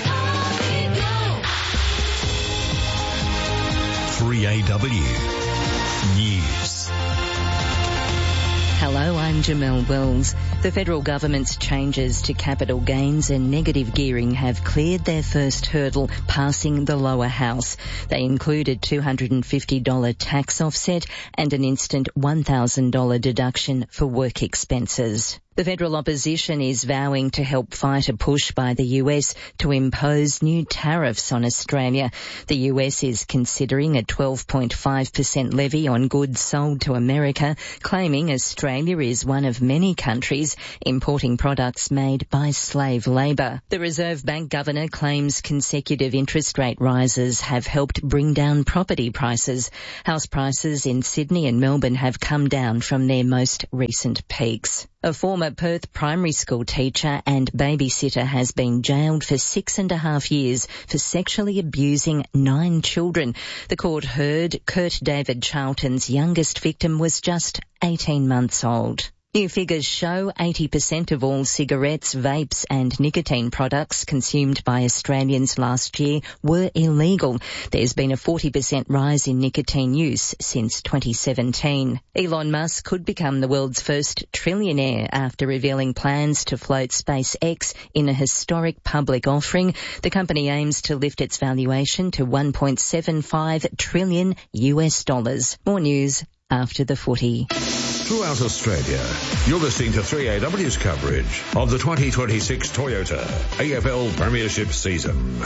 three A W News. Hello, I'm Jamelle Wells. The federal government's changes to capital gains and negative gearing have cleared their first hurdle, passing the lower house. They included two hundred fifty dollars tax offset and an instant one thousand dollars deduction for work expenses. The federal opposition is vowing to help fight a push by the U S to impose new tariffs on Australia. The U S is considering a twelve point five percent levy on goods sold to America, claiming Australia is one of many countries importing products made by slave labour. The Reserve Bank governor claims consecutive interest rate rises have helped bring down property prices. House prices in Sydney and Melbourne have come down from their most recent peaks. A former Perth primary school teacher and babysitter has been jailed for six and a half years for sexually abusing nine children. The court heard Kurt David Charlton's youngest victim was just eighteen months old. New figures show eighty percent of all cigarettes, vapes and nicotine products consumed by Australians last year were illegal. There's been a forty percent rise in nicotine use since twenty seventeen. Elon Musk could become the world's first trillionaire after revealing plans to float SpaceX in a historic public offering. The company aims to lift its valuation to one point seven five trillion U S dollars. More news after the footy. Throughout Australia, you're listening to three A W's coverage of the twenty twenty-six Toyota A F L Premiership season.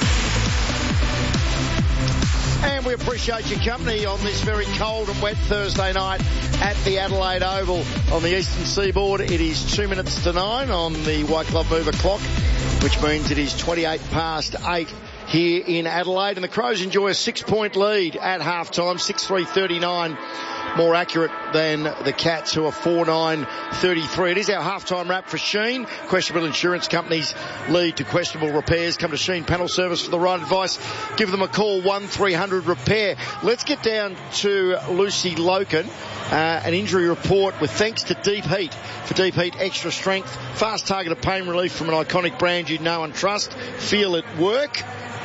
And we appreciate your company on this very cold and wet Thursday night at the Adelaide Oval on the eastern seaboard. It is two minutes to nine on the White Glove Mover clock, which means it is twenty-eight past eight here in Adelaide. And the Crows enjoy a six-point lead at half-time, six three thirty-nine. More accurate than the Cats, who are four nine thirty-three. It is our halftime wrap for Sheen. Questionable insurance companies lead to questionable repairs. Come to Sheen Panel Service for the right advice. Give them a call, one three hundred repair. Let's get down to Lucy Loken. Uh, an injury report with thanks to Deep Heat. For Deep Heat Extra Strength, fast targeted pain relief from an iconic brand you know and trust. Feel it work.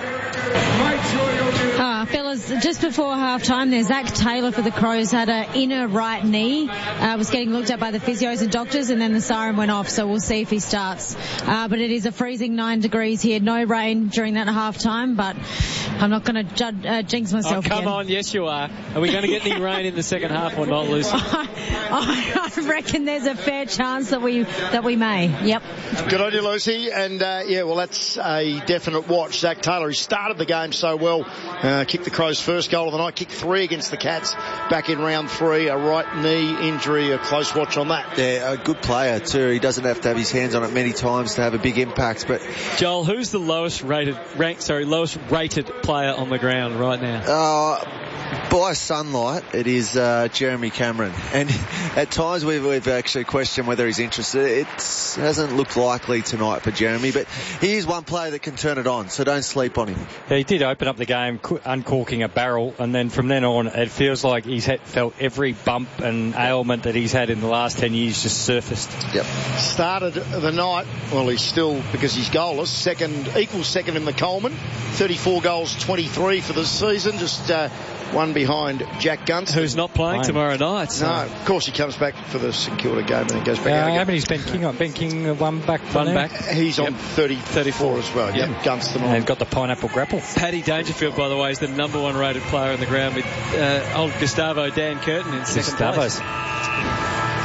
Ah, fellas, just before half-time there, Zach Taylor for the Crows had an inner right knee, uh, was getting looked at by the physios and doctors, and then the siren went off, so we'll see if he starts. Uh, but it is a freezing nine degrees here, no rain during that half-time, but I'm not going to uh, jinx myself Oh, come again. on, yes you are. Are we going to get any rain in the second half or not, Lucy? I, I reckon there's a fair chance that we that we may. Yep. Good on you, Lucy. And, uh, yeah, well, that's a definite watch. Zach Taylor, he started the game so well, uh, kicked the Crows' first goal of the night, kicked three against the Cats back in round three. A right knee injury, a close watch on that. Yeah, a good player too. He doesn't have to have his hands on it many times to have a big impact. But Joel, who's the lowest rated, rank, sorry, lowest rated player on the ground right now? Uh, by sunlight, it is uh, Jeremy Cameron. And at times we've, we've actually questioned whether he's interested. It hasn't looked likely tonight for Jeremy, but he is one player that can turn it on, so don't sleep on him. Yeah, he did open up the game uncorking a barrel, and then from then on it feels like he's had, felt every bump and ailment that he's had in the last ten years just surfaced. Yep. Started the night, well, he's still, because he's goalless, second, equal second in the Coleman. thirty-four goals, twenty-three for the season, just uh, one behind Jack Gunston. Who's not playing tomorrow night. So. No, of course he comes back for the St Kilda game and then goes back uh, out again. How many's Ben King on? Ben King uh, one back. One back. He's yep. on thirty, thirty-four as well. Yep. Yep. Gunston on. And got the pineapple grapple. Paddy Dangerfield, by the way, is the number one rated player on the ground with uh, old Gustavo Dan Curtin in second Gustavo's. place.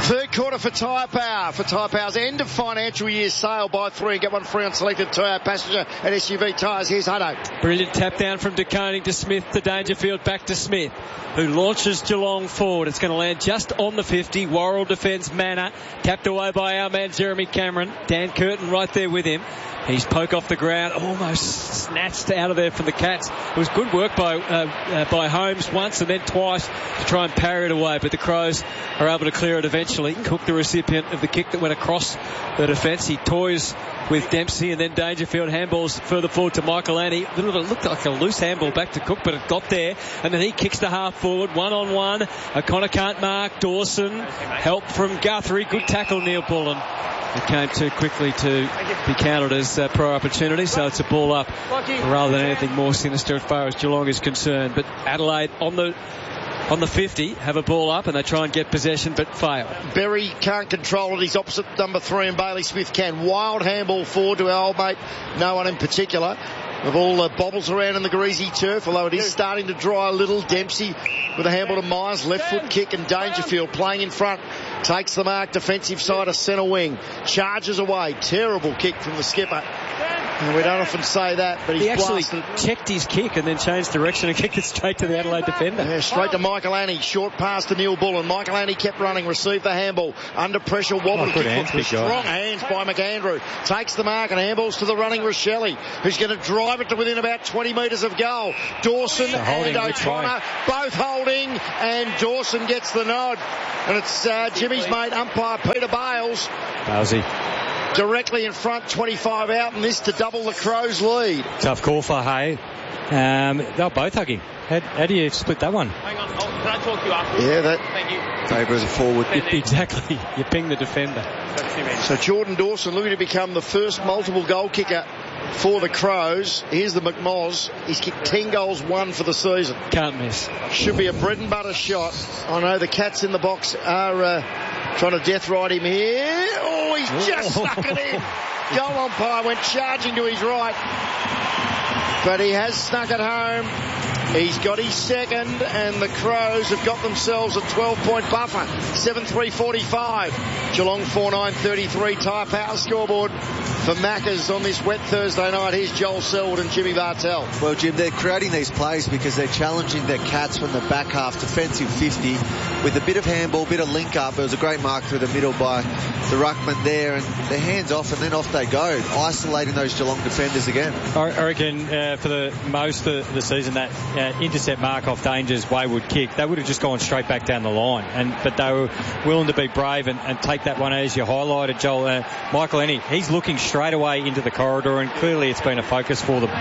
Third quarter for Tyre Power. For Tyre Power's end of financial year sale, buy three and get one free on selected Toyota passenger and S U V tyres. Here's Hutto. Brilliant tap down from De Koning to Smith to Dangerfield, back to Smith, who launches Geelong forward. It's going to land just on the fifty. Worrell defends Manor, tapped away by our man Jeremy Cameron. Dan Curtin right there with him. He's poke off the ground, almost snatched out of there from the Cats. It was good work by uh, uh, by Holmes once and then twice to try and parry it away, but the Crows are able to clear it eventually. Cook, the recipient of the kick that went across the defence. He toys with Dempsey, and then Dangerfield handballs further forward to Michael Annie. A little bit looked like a loose handball back to Cook, but it got there, and then he kicks the half forward, one on one. O'Connor can't mark. Dawson, help from Guthrie. Good tackle, Neil Bullen. It came too quickly to be counted as a pro opportunity, so it's a ball up rather than anything more sinister as far as Geelong is concerned. But Adelaide on the on the fifty have a ball up and they try and get possession but fail. Berry can't control it. He's opposite number three, and Bailey Smith can. Wild handball forward to our old mate, no one in particular. With all the bobbles around in the greasy turf, although it is starting to dry a little. Dempsey with a handball to Myers, left foot kick, and Dangerfield playing in front. Takes the mark, defensive side of centre wing. Charges away. Terrible kick from the skipper. And we don't often say that, but he's he actually blasted. checked his kick and then changed direction and kicked it straight to the Adelaide defender. Yeah, straight to Michael Annie. Short pass to Neil Bullen. Michael Annie kept running, received the handball. Under pressure, wobble. Oh, good hands, big strong guy. hands by McAndrew. Takes the mark and handballs to the running Rochelle, who's going to drive it to within about twenty metres of goal. Dawson So holding, and which O'Connor way? both holding, and Dawson gets the nod. And it's uh, Jimmy's mate, umpire Peter Bales. Balesy. Directly in front, twenty-five out, and this to double the Crows' lead. Tough call for Hay. Um, they're both hugging. How, how do you split that one? Hang on, oh, can I talk to you after? Yeah, that. Thank you. Favour as a forward. Exactly. You ping the defender. So Jordan Dawson looking to become the first multiple goal kicker for the Crows. Here's the McMoz. He's kicked ten goals, one for the season. Can't miss. Should be a bread and butter shot. I know the Cats in the box are uh, trying to death ride him here. Oh, he's just stuck it in. Goal umpire went charging to his right, but he has snuck it home. He's got his second, and the Crows have got themselves a twelve-point buffer. seven three forty-five. Geelong four nine thirty-three. Tyre Power scoreboard for Maccas on this wet Thursday night. Here's Joel Selwood and Jimmy Bartell. Well, Jim, they're creating these plays because they're challenging their Cats from the back half, defensive fifty, with a bit of handball, bit of link up. It was a great mark through the middle by the ruckman there, and their hands off, and then off they go, isolating those Geelong defenders again. I reckon uh, for the most of the season, that uh, intercept mark off Danger's wayward kick, they would have just gone straight back down the line. And but they were willing to be brave and, and take that one, as you highlighted, Joel. Uh, Michael Annie, he's looking straight away into the corridor, and clearly it's been a focus for them.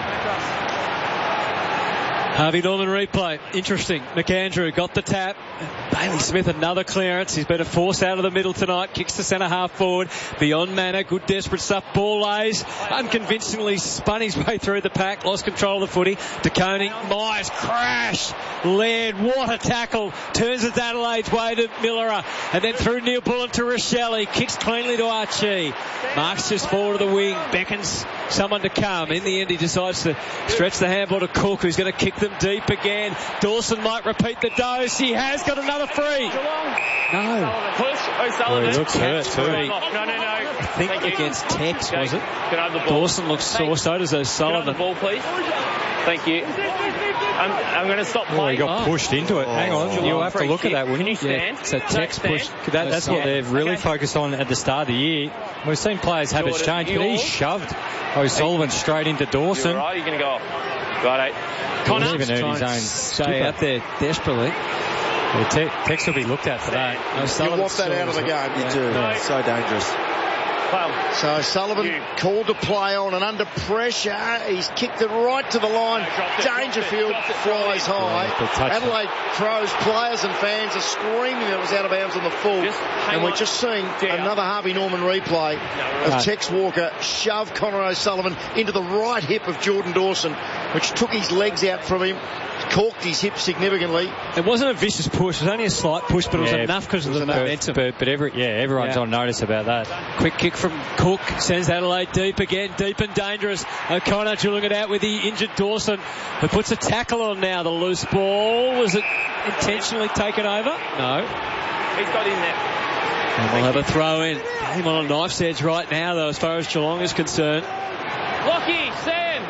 Harvey Norman replay. Interesting. McAndrew got the tap. Bailey Smith, another clearance. He's been a force out of the middle tonight. Kicks the centre half forward. Beyond Manor. Good desperate stuff. Ball lays. Unconvincingly spun his way through the pack. Lost control of the footy. De Koning. Myers. Crash. Laird. What a tackle. Turns it Adelaide's way to Millerer. And then through Neil Bullen to Rochelle. Kicks cleanly to Archie. Marks just forward to the wing. Beckons someone to come. In the end, he decides to stretch the handball to Cook, who's going to kick them deep again. Dawson might repeat the dose. He has got another free. No. Push. O'Sullivan. Well, he looks hurt too. No, no, no. I think Thank against Tex, Okay. was it? Can I have the ball? Dawson looks sore, so does Can I have O'Sullivan. the ball, please? Thank you. I'm, I'm going to stop Oh, playing. he got pushed into it. Hang on. Geelong You'll have to free look kick. at that, wouldn't Can you? you stand? Yeah, so No, Tex stand. pushed. That, that's what Yeah. they've really Okay. focused on at the start of the year. We've seen players have its Jordan, change, but he yours? shoved O'Sullivan straight into Dawson. You're right, you're going to go off. Right, eight. Connor. He even earned his own Stay skipper. out there desperately. Yeah, Te- Tex will be looked at for that. You want that out of the game. You do. Yeah. So dangerous. Well, So Sullivan You. called to play on, and under pressure, he's kicked it right to the line. dropped it, dropped it, Dangerfield dropped it, flies dropped high. Yeah, good touch. Adelaide Crows players and fans are screaming that it was out of bounds on the full. Just hang And we're on. just seeing Down. another Harvey Norman replay No, of right. Tex Walker shove Connor O'Sullivan into the right hip of Jordan Dawson, which took his legs out from him, corked his hip significantly. It wasn't a vicious push. It was only a slight push, but it was Yeah, enough because of it the was enough. momentum. But, but every, yeah, everyone's Yeah. on notice about that. Quick kick from Cook. Sends Adelaide deep again. Deep and dangerous. O'Connor drilling it out with the injured Dawson, who puts a tackle on now. The loose ball. Was it intentionally taken over? No. he's got in there. And we'll have a throw in. Game on a knife's edge right now, though, as far as Geelong is concerned. Lockie, Sam.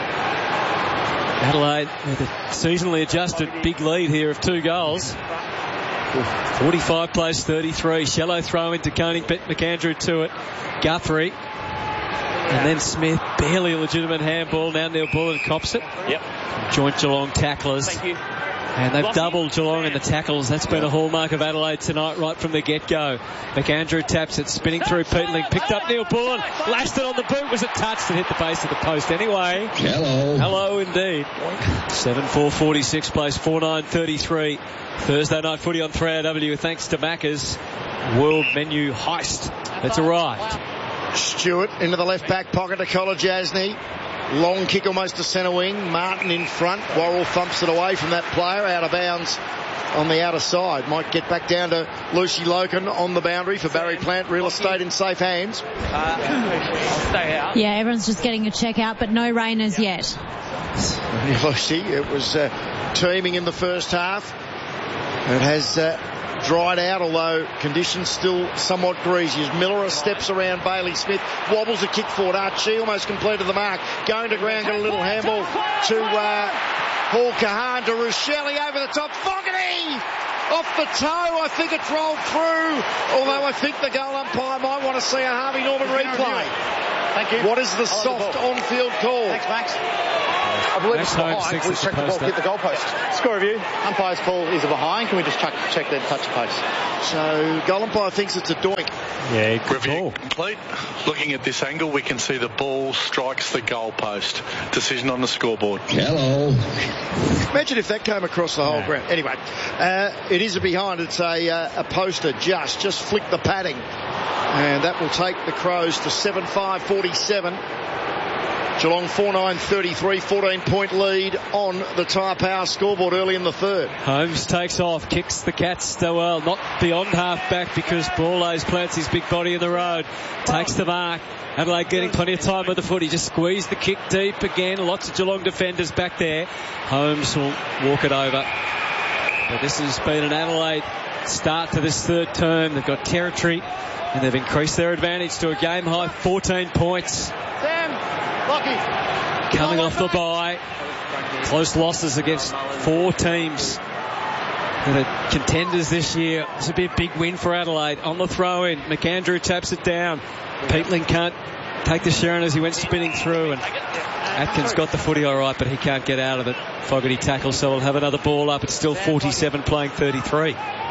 Adelaide with a seasonally adjusted big lead here of two goals. forty-five plays thirty-three. Shallow throw into Koenig, McAndrew to it. Guthrie. And then Smith, barely a legitimate handball. Now Neil Bullen cops it. Yep. Joint Geelong tacklers. Thank you. And they've doubled Geelong in the tackles. That's been a hallmark of Adelaide tonight right from the get-go. McAndrew taps it, spinning through Peatling. Picked up Neil Bullen. Lashed it on the boot. Was it touched and hit the base of the post anyway? Hello. Hello indeed. seven four forty-six plays four nine thirty-three. Thursday night footy on three R W thanks to Macca's World Menu Heist. It's arrived. Stewart into the left back pocket to Kolodjasny. Long kick almost to centre wing. Martin in front. Worrell thumps it away from that player out of bounds on the outer side. Might get back down to Lucy Loken on the boundary for Barry Plant. Real estate in safe hands. Uh, stay out. Yeah, everyone's just getting a check out, but no rain as yet. Lucy, it was uh, teeming in the first half. It has uh, dried out, although conditions still somewhat greasy as Miller steps around Bailey Smith, wobbles a kick forward. Archie almost completed the mark, going to ground, got a little handball to uh, Paul Kahan, to Ruscelli over the top. Fogarty off the toe. I think it's rolled through, although I think the goal umpire might want to see a Harvey Norman replay. Thank you. What is the soft the on-field call? Thanks, Max. I believe it's behind. Please check the ball, hit the goalpost. Score review. Umpire's call is a behind. Can we just check, check that touch the post? So, goal umpire thinks it's a doink. Yeah, good Review call. complete. Looking at this angle, we can see the ball strikes the goalpost. Decision on the scoreboard. Hello. Imagine if that came across the whole ground. Anyway, uh, it is a behind. It's a, uh, a poster just. Just flick the padding. And that will take the Crows to seven five forty-seven. Geelong four nine thirty-three, fourteen point lead on the Tyre Power scoreboard early in the third. Holmes takes off, kicks the Cats to, well, not beyond half back because Borlase plants his big body in the road. Takes the mark. Adelaide getting plenty of time with the foot. He just squeezed the kick deep again. Lots of Geelong defenders back there. Holmes will walk it over. But this has been an Adelaide start to this third term. They've got territory and they've increased their advantage to a game high fourteen points. Coming off the bye. Close losses against four teams that are contenders this year. This would be a big win for Adelaide. On the throw in, McAndrew taps it down. Peatling can't take the Sharon as he went spinning through, and Atkins got the footy all right, but he can't get out of it. Fogarty tackles, so we'll have another ball up. It's still forty-seven playing thirty-three.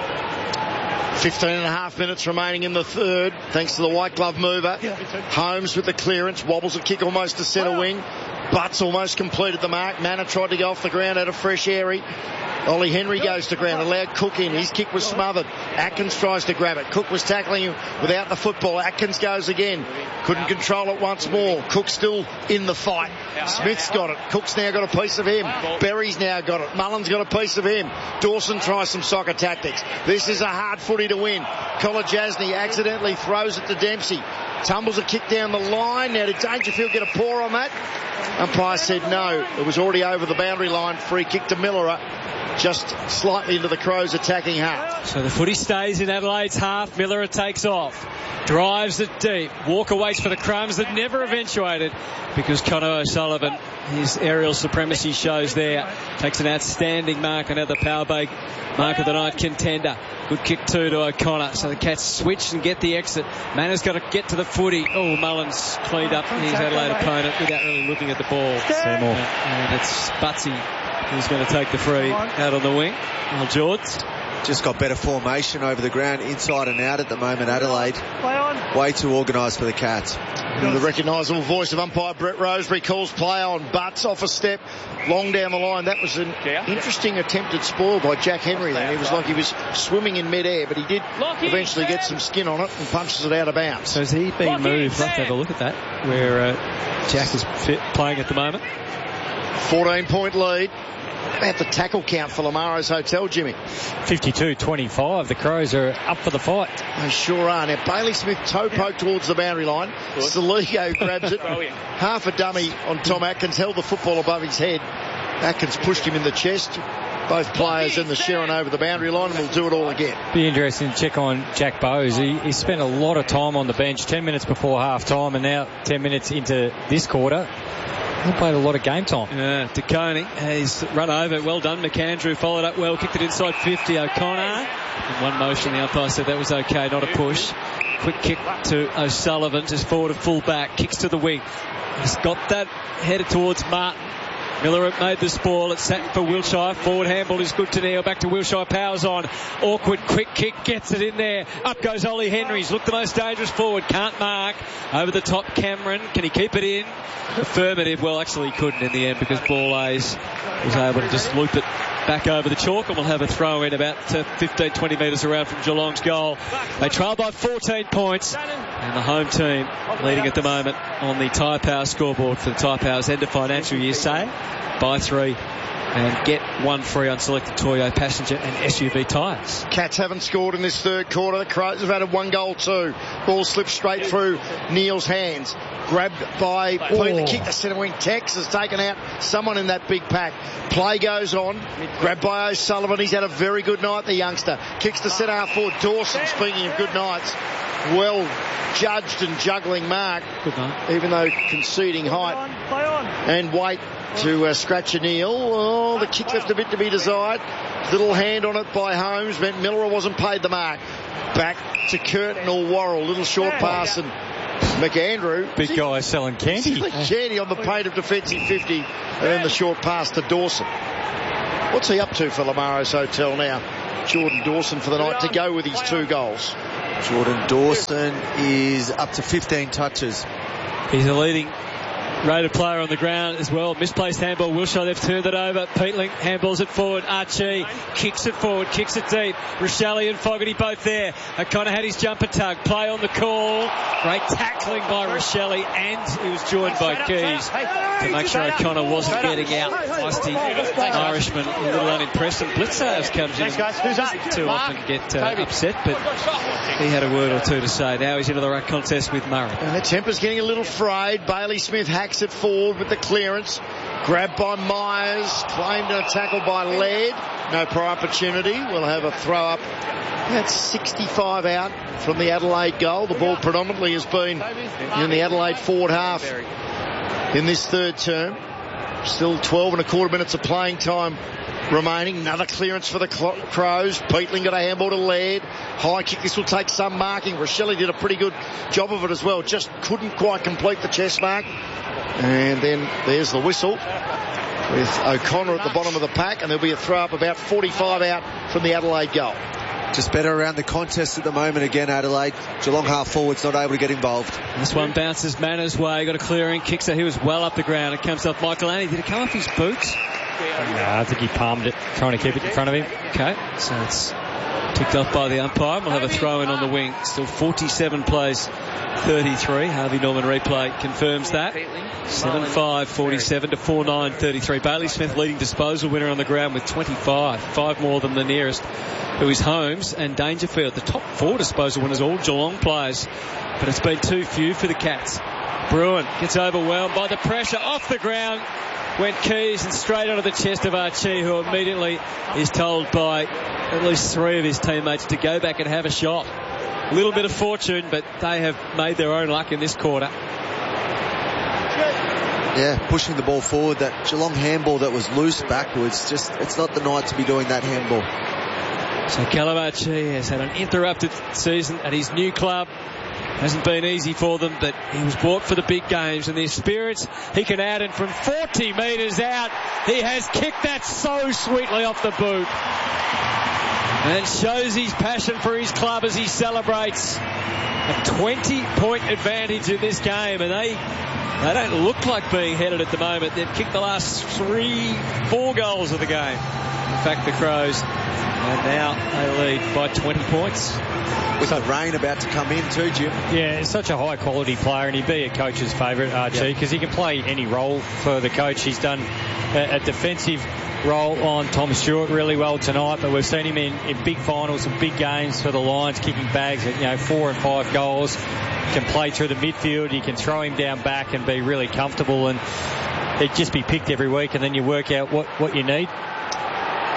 fifteen and a half minutes remaining in the third, thanks to the white glove mover. Holmes with the clearance, wobbles a kick almost to centre wing. Butts almost completed the mark. Manna tried to go off the ground out of fresh airy. Ollie Henry goes to ground, allowed Cook in. His kick was smothered. Atkins tries to grab it. Cook was tackling him without the football. Atkins goes again. Couldn't control it once more. Cook still in the fight. Smith's got it. Cook's now got a piece of him. Berry's now got it. Mullen's got a piece of him. Dawson tries some soccer tactics. This is a hard footy to win. Kolodjasny accidentally throws it to Dempsey. Tumbles a kick down the line. Now did Dangerfield get a paw on that? Umpire said no. It was already over the boundary line. Free kick to Miller. Just slightly into the Crows attacking half. So the footy stays in Adelaide's half. Miller takes off. Drives it deep. Walker waits for the crumbs that never eventuated because Connor O'Sullivan, his aerial supremacy shows there. Takes an outstanding mark on the Power Bay mark of the night contender. Good kick too to O'Connor. So the Cats switch and get the exit. Manna's got to get to the footy. Oh, Mullins cleaned up his Adelaide opponent without really looking at the ball. Seymour. And it's Butsy who's going to take the free out on the wing. Well, George. Just got better formation over the ground, inside and out at the moment, Adelaide. Way too organised for the Cats. The recognisable voice of umpire Brett Roseberry calls play on. Butts off a step, long down the line. That was an interesting attempted spoil by Jack Henry there. He was like he was swimming in mid-air, but he did eventually get some skin on it and punches it out of bounds. So has he been moved? Let's have a look at that, where uh, Jack is fit, playing at the moment. fourteen point lead. At the tackle count for Lamaro's Hotel, Jimmy. fifty-two twenty-five. The Crows are up for the fight. They sure are. Now, Bailey Smith toe poke towards the boundary line. Saligo grabs it. Half a dummy on Tom Atkins. Held the football above his head. Atkins pushed him in the chest. both players and the Sherrin over the boundary line, and we'll do it all again. Be interesting to check on Jack Bowes. He, he spent a lot of time on the bench, ten minutes before half time, and now ten minutes into this quarter. He played a lot of game time. Yeah, De Coney has run over. Well done, McAndrew. Followed up well. Kicked it inside fifty. O'Connor. In one motion, the umpire said that was okay, not a push. Quick kick to O'Sullivan, just forward of full back. Kicks to the wing. He's got that headed towards Martin. Miller made the spoil. It's set for Wilshire. Forward handball is good to Neil. Back to Wilshire. Powers on. Awkward quick kick. Gets it in there. Up goes Ollie Henrys. Look the most dangerous forward. Can't mark. Over the top Cameron. Can he keep it in? Affirmative. Well, actually he couldn't in the end because Ball A's was able to just loop it back over the chalk, and we'll have a throw in about fifteen, twenty metres around from Geelong's goal. They trail by fourteen points, and the home team leading at the moment on the Tyre Power scoreboard for the Tyre Power's end of financial year sale. Buy three and get one free on selected Toyo passenger and S U V tyres. Cats haven't scored in this third quarter. The Crows have added one goal too. Ball slips straight through Neil's hands. Grabbed by Peter. Kick to centre wing. Tex has taken out someone in that big pack. Play goes on. Grabbed by O'Sullivan. He's had a very good night, the youngster. Kicks to centre half forward. Dawson, speaking of good nights, well judged and juggling mark, even though conceding height and weight to uh, scratch a Neil. Oh, the kick left a bit to be desired. Little hand on it by Holmes meant Miller wasn't paid the mark. Back to Curtin or Worrell. Little short pass and McAndrew. Big guy selling candy. Candy on the paint of defensive fifty, and then the short pass to Dawson. What's he up to for Lamaro's Hotel now? Jordan Dawson for the night to go with his two goals. Jordan Dawson is up to fifteen touches. He's a leading rated player on the ground as well. Misplaced handball. Wilshire, they've turned it over. Peatling handballs it forward. Archie kicks it forward, kicks it deep. Rochelle and Fogarty both there. O'Connor had his jumper tug. Play on the call. Great tackling by Rochelle, and he was joined by Keys to make sure O'Connor wasn't getting out. Feisty Irishman, a little unimpressed. And Blitzers comes in too often get uh, upset, but he had a word or two to say. Now he's into the ruck contest with Murray. And the temper's getting a little frayed. Bailey Smith hacks it forward with the clearance. Grabbed by Myers. Claimed in a tackle by Laird. No prior opportunity. We'll have a throw up. That's sixty-five out from the Adelaide goal. The ball predominantly has been in the Adelaide forward half in this third term. Still twelve and a quarter minutes of playing time remaining. Another clearance for the Crows. Peatling got a handball to Laird. High kick. This will take some marking. Rochelle did a pretty good job of it as well. Just couldn't quite complete the chest mark. And then there's the whistle with O'Connor at the bottom of the pack, and there'll be a throw up about forty-five out from the Adelaide goal. Just better around the contest at the moment again, Adelaide. Geelong half forward's not able to get involved. This one bounces Manners' way. Got a clearing. Kicks it. He was well up the ground. It comes off Michael Annie. Did it come off his boots? No, I think he palmed it, trying to keep it in front of him. Okay, so it's ticked off by the umpire. We'll have a throw in on the wing. Still forty-seven plays thirty-three. Harvey Norman replay confirms that. seven five forty-seven to four nine thirty-three. Bailey Smith leading disposal winner on the ground with twenty-five. Five more than the nearest, who is Holmes and Dangerfield. The top four disposal winners, all Geelong players. But it's been too few for the Cats. Bruin gets overwhelmed by the pressure. Off the ground went Keys and straight onto the chest of Archie, who immediately is told by at least three of his teammates to go back and have a shot. A little bit of fortune, but they have made their own luck in this quarter. Yeah, pushing the ball forward. That Geelong handball that was loose backwards, just it's not the night to be doing that handball. So Calavachi has had an interrupted season at his new club. Hasn't been easy for them, but he was bought for the big games, and their spirits he can add in from forty metres out. He has kicked that so sweetly off the boot and shows his passion for his club as he celebrates. A twenty point advantage in this game, and they they don't look like being headed at the moment. They've kicked the last three, four goals of the game. In fact, the Crows, and now they lead by twenty points. With the rain about to come in too, Jim. Yeah, he's such a high quality player, and he'd be a coach's favourite, Archie, because yeah. he can play any role for the coach. He's done a, a defensive role on Tom Stewart really well tonight, but we've seen him in, in big finals and big games for the Lions, kicking bags at, you know, four and five goals. Can play through the midfield. You can throw him down back and be really comfortable, and he'd just be picked every week, and then you work out what, what you need.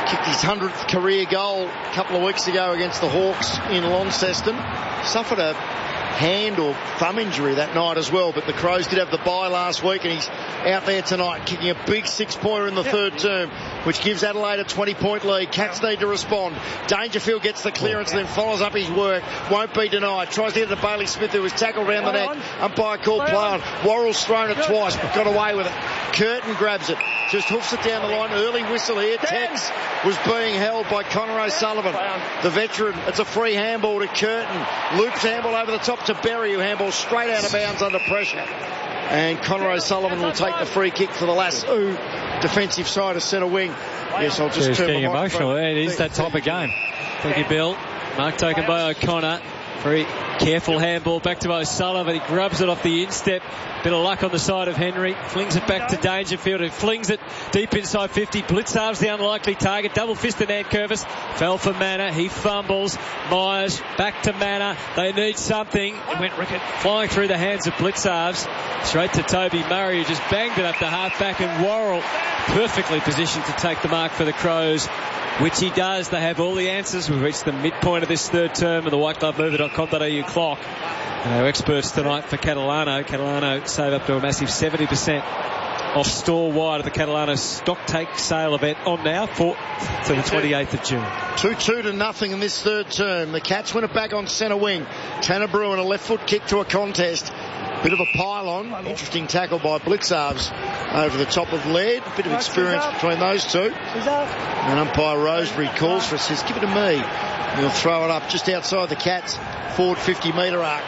Kicked his hundredth career goal a couple of weeks ago against the Hawks in Launceston. Suffered a hand or thumb injury that night as well, but the Crows did have the bye last week, and he's out there tonight kicking a big six-pointer in the third term, which gives Adelaide a twenty-point lead. Cats need to respond. Dangerfield gets the clearance and then follows up his work. Won't be denied. Tries to get it to Bailey Smith, who was tackled round the neck. Umpire called play on. Worrell's thrown it twice, but got away with it. Curtin grabs it. Just hoofs it down the line. Early whistle here. Tex was being held by Connor O'Sullivan, the veteran. It's a free handball to Curtin. Loops handball over the top to Berry, who handballs straight out of bounds under pressure. And Connor O'Sullivan will take the free kick for the Lasso defensive side of centre wing. Yes, I'll just it's turn getting the emotional. It is that type of game. Thank you, Bill. Mark taken by O'Connor. Very careful handball back to O'Sullivan. He grubs it off the instep. Bit of luck on the side of Henry. Flings it back to Dangerfield, who flings it deep inside fifty. Blitzarv's the unlikely target. Double fisted Nankervis. Fell for Manor. He fumbles. Myers back to Manor. They need something. It went flying through the hands of Blitzarv's. Straight to Toby Murray, who just banged it up the half-back, and Worrell perfectly positioned to take the mark for the Crows, which he does. They have all the answers. We've reached the midpoint of this third term of the white glove mover dot com dot a u clock. And our experts tonight for Catalano. Catalano save up to a massive seventy percent off store wide at the Catalano stock take sale event on now for to the twenty-eighth of June. two two to nothing in this third term. The Cats win it back on centre wing. Tanner Bruin, a left foot kick to a contest. Bit of a pile-on. Interesting tackle by Blitzarves over the top of Laird. Bit of experience between those two. And umpire Rosebery calls for it, says, give it to me. And he'll throw it up just outside the Cats' forward fifty metre arc.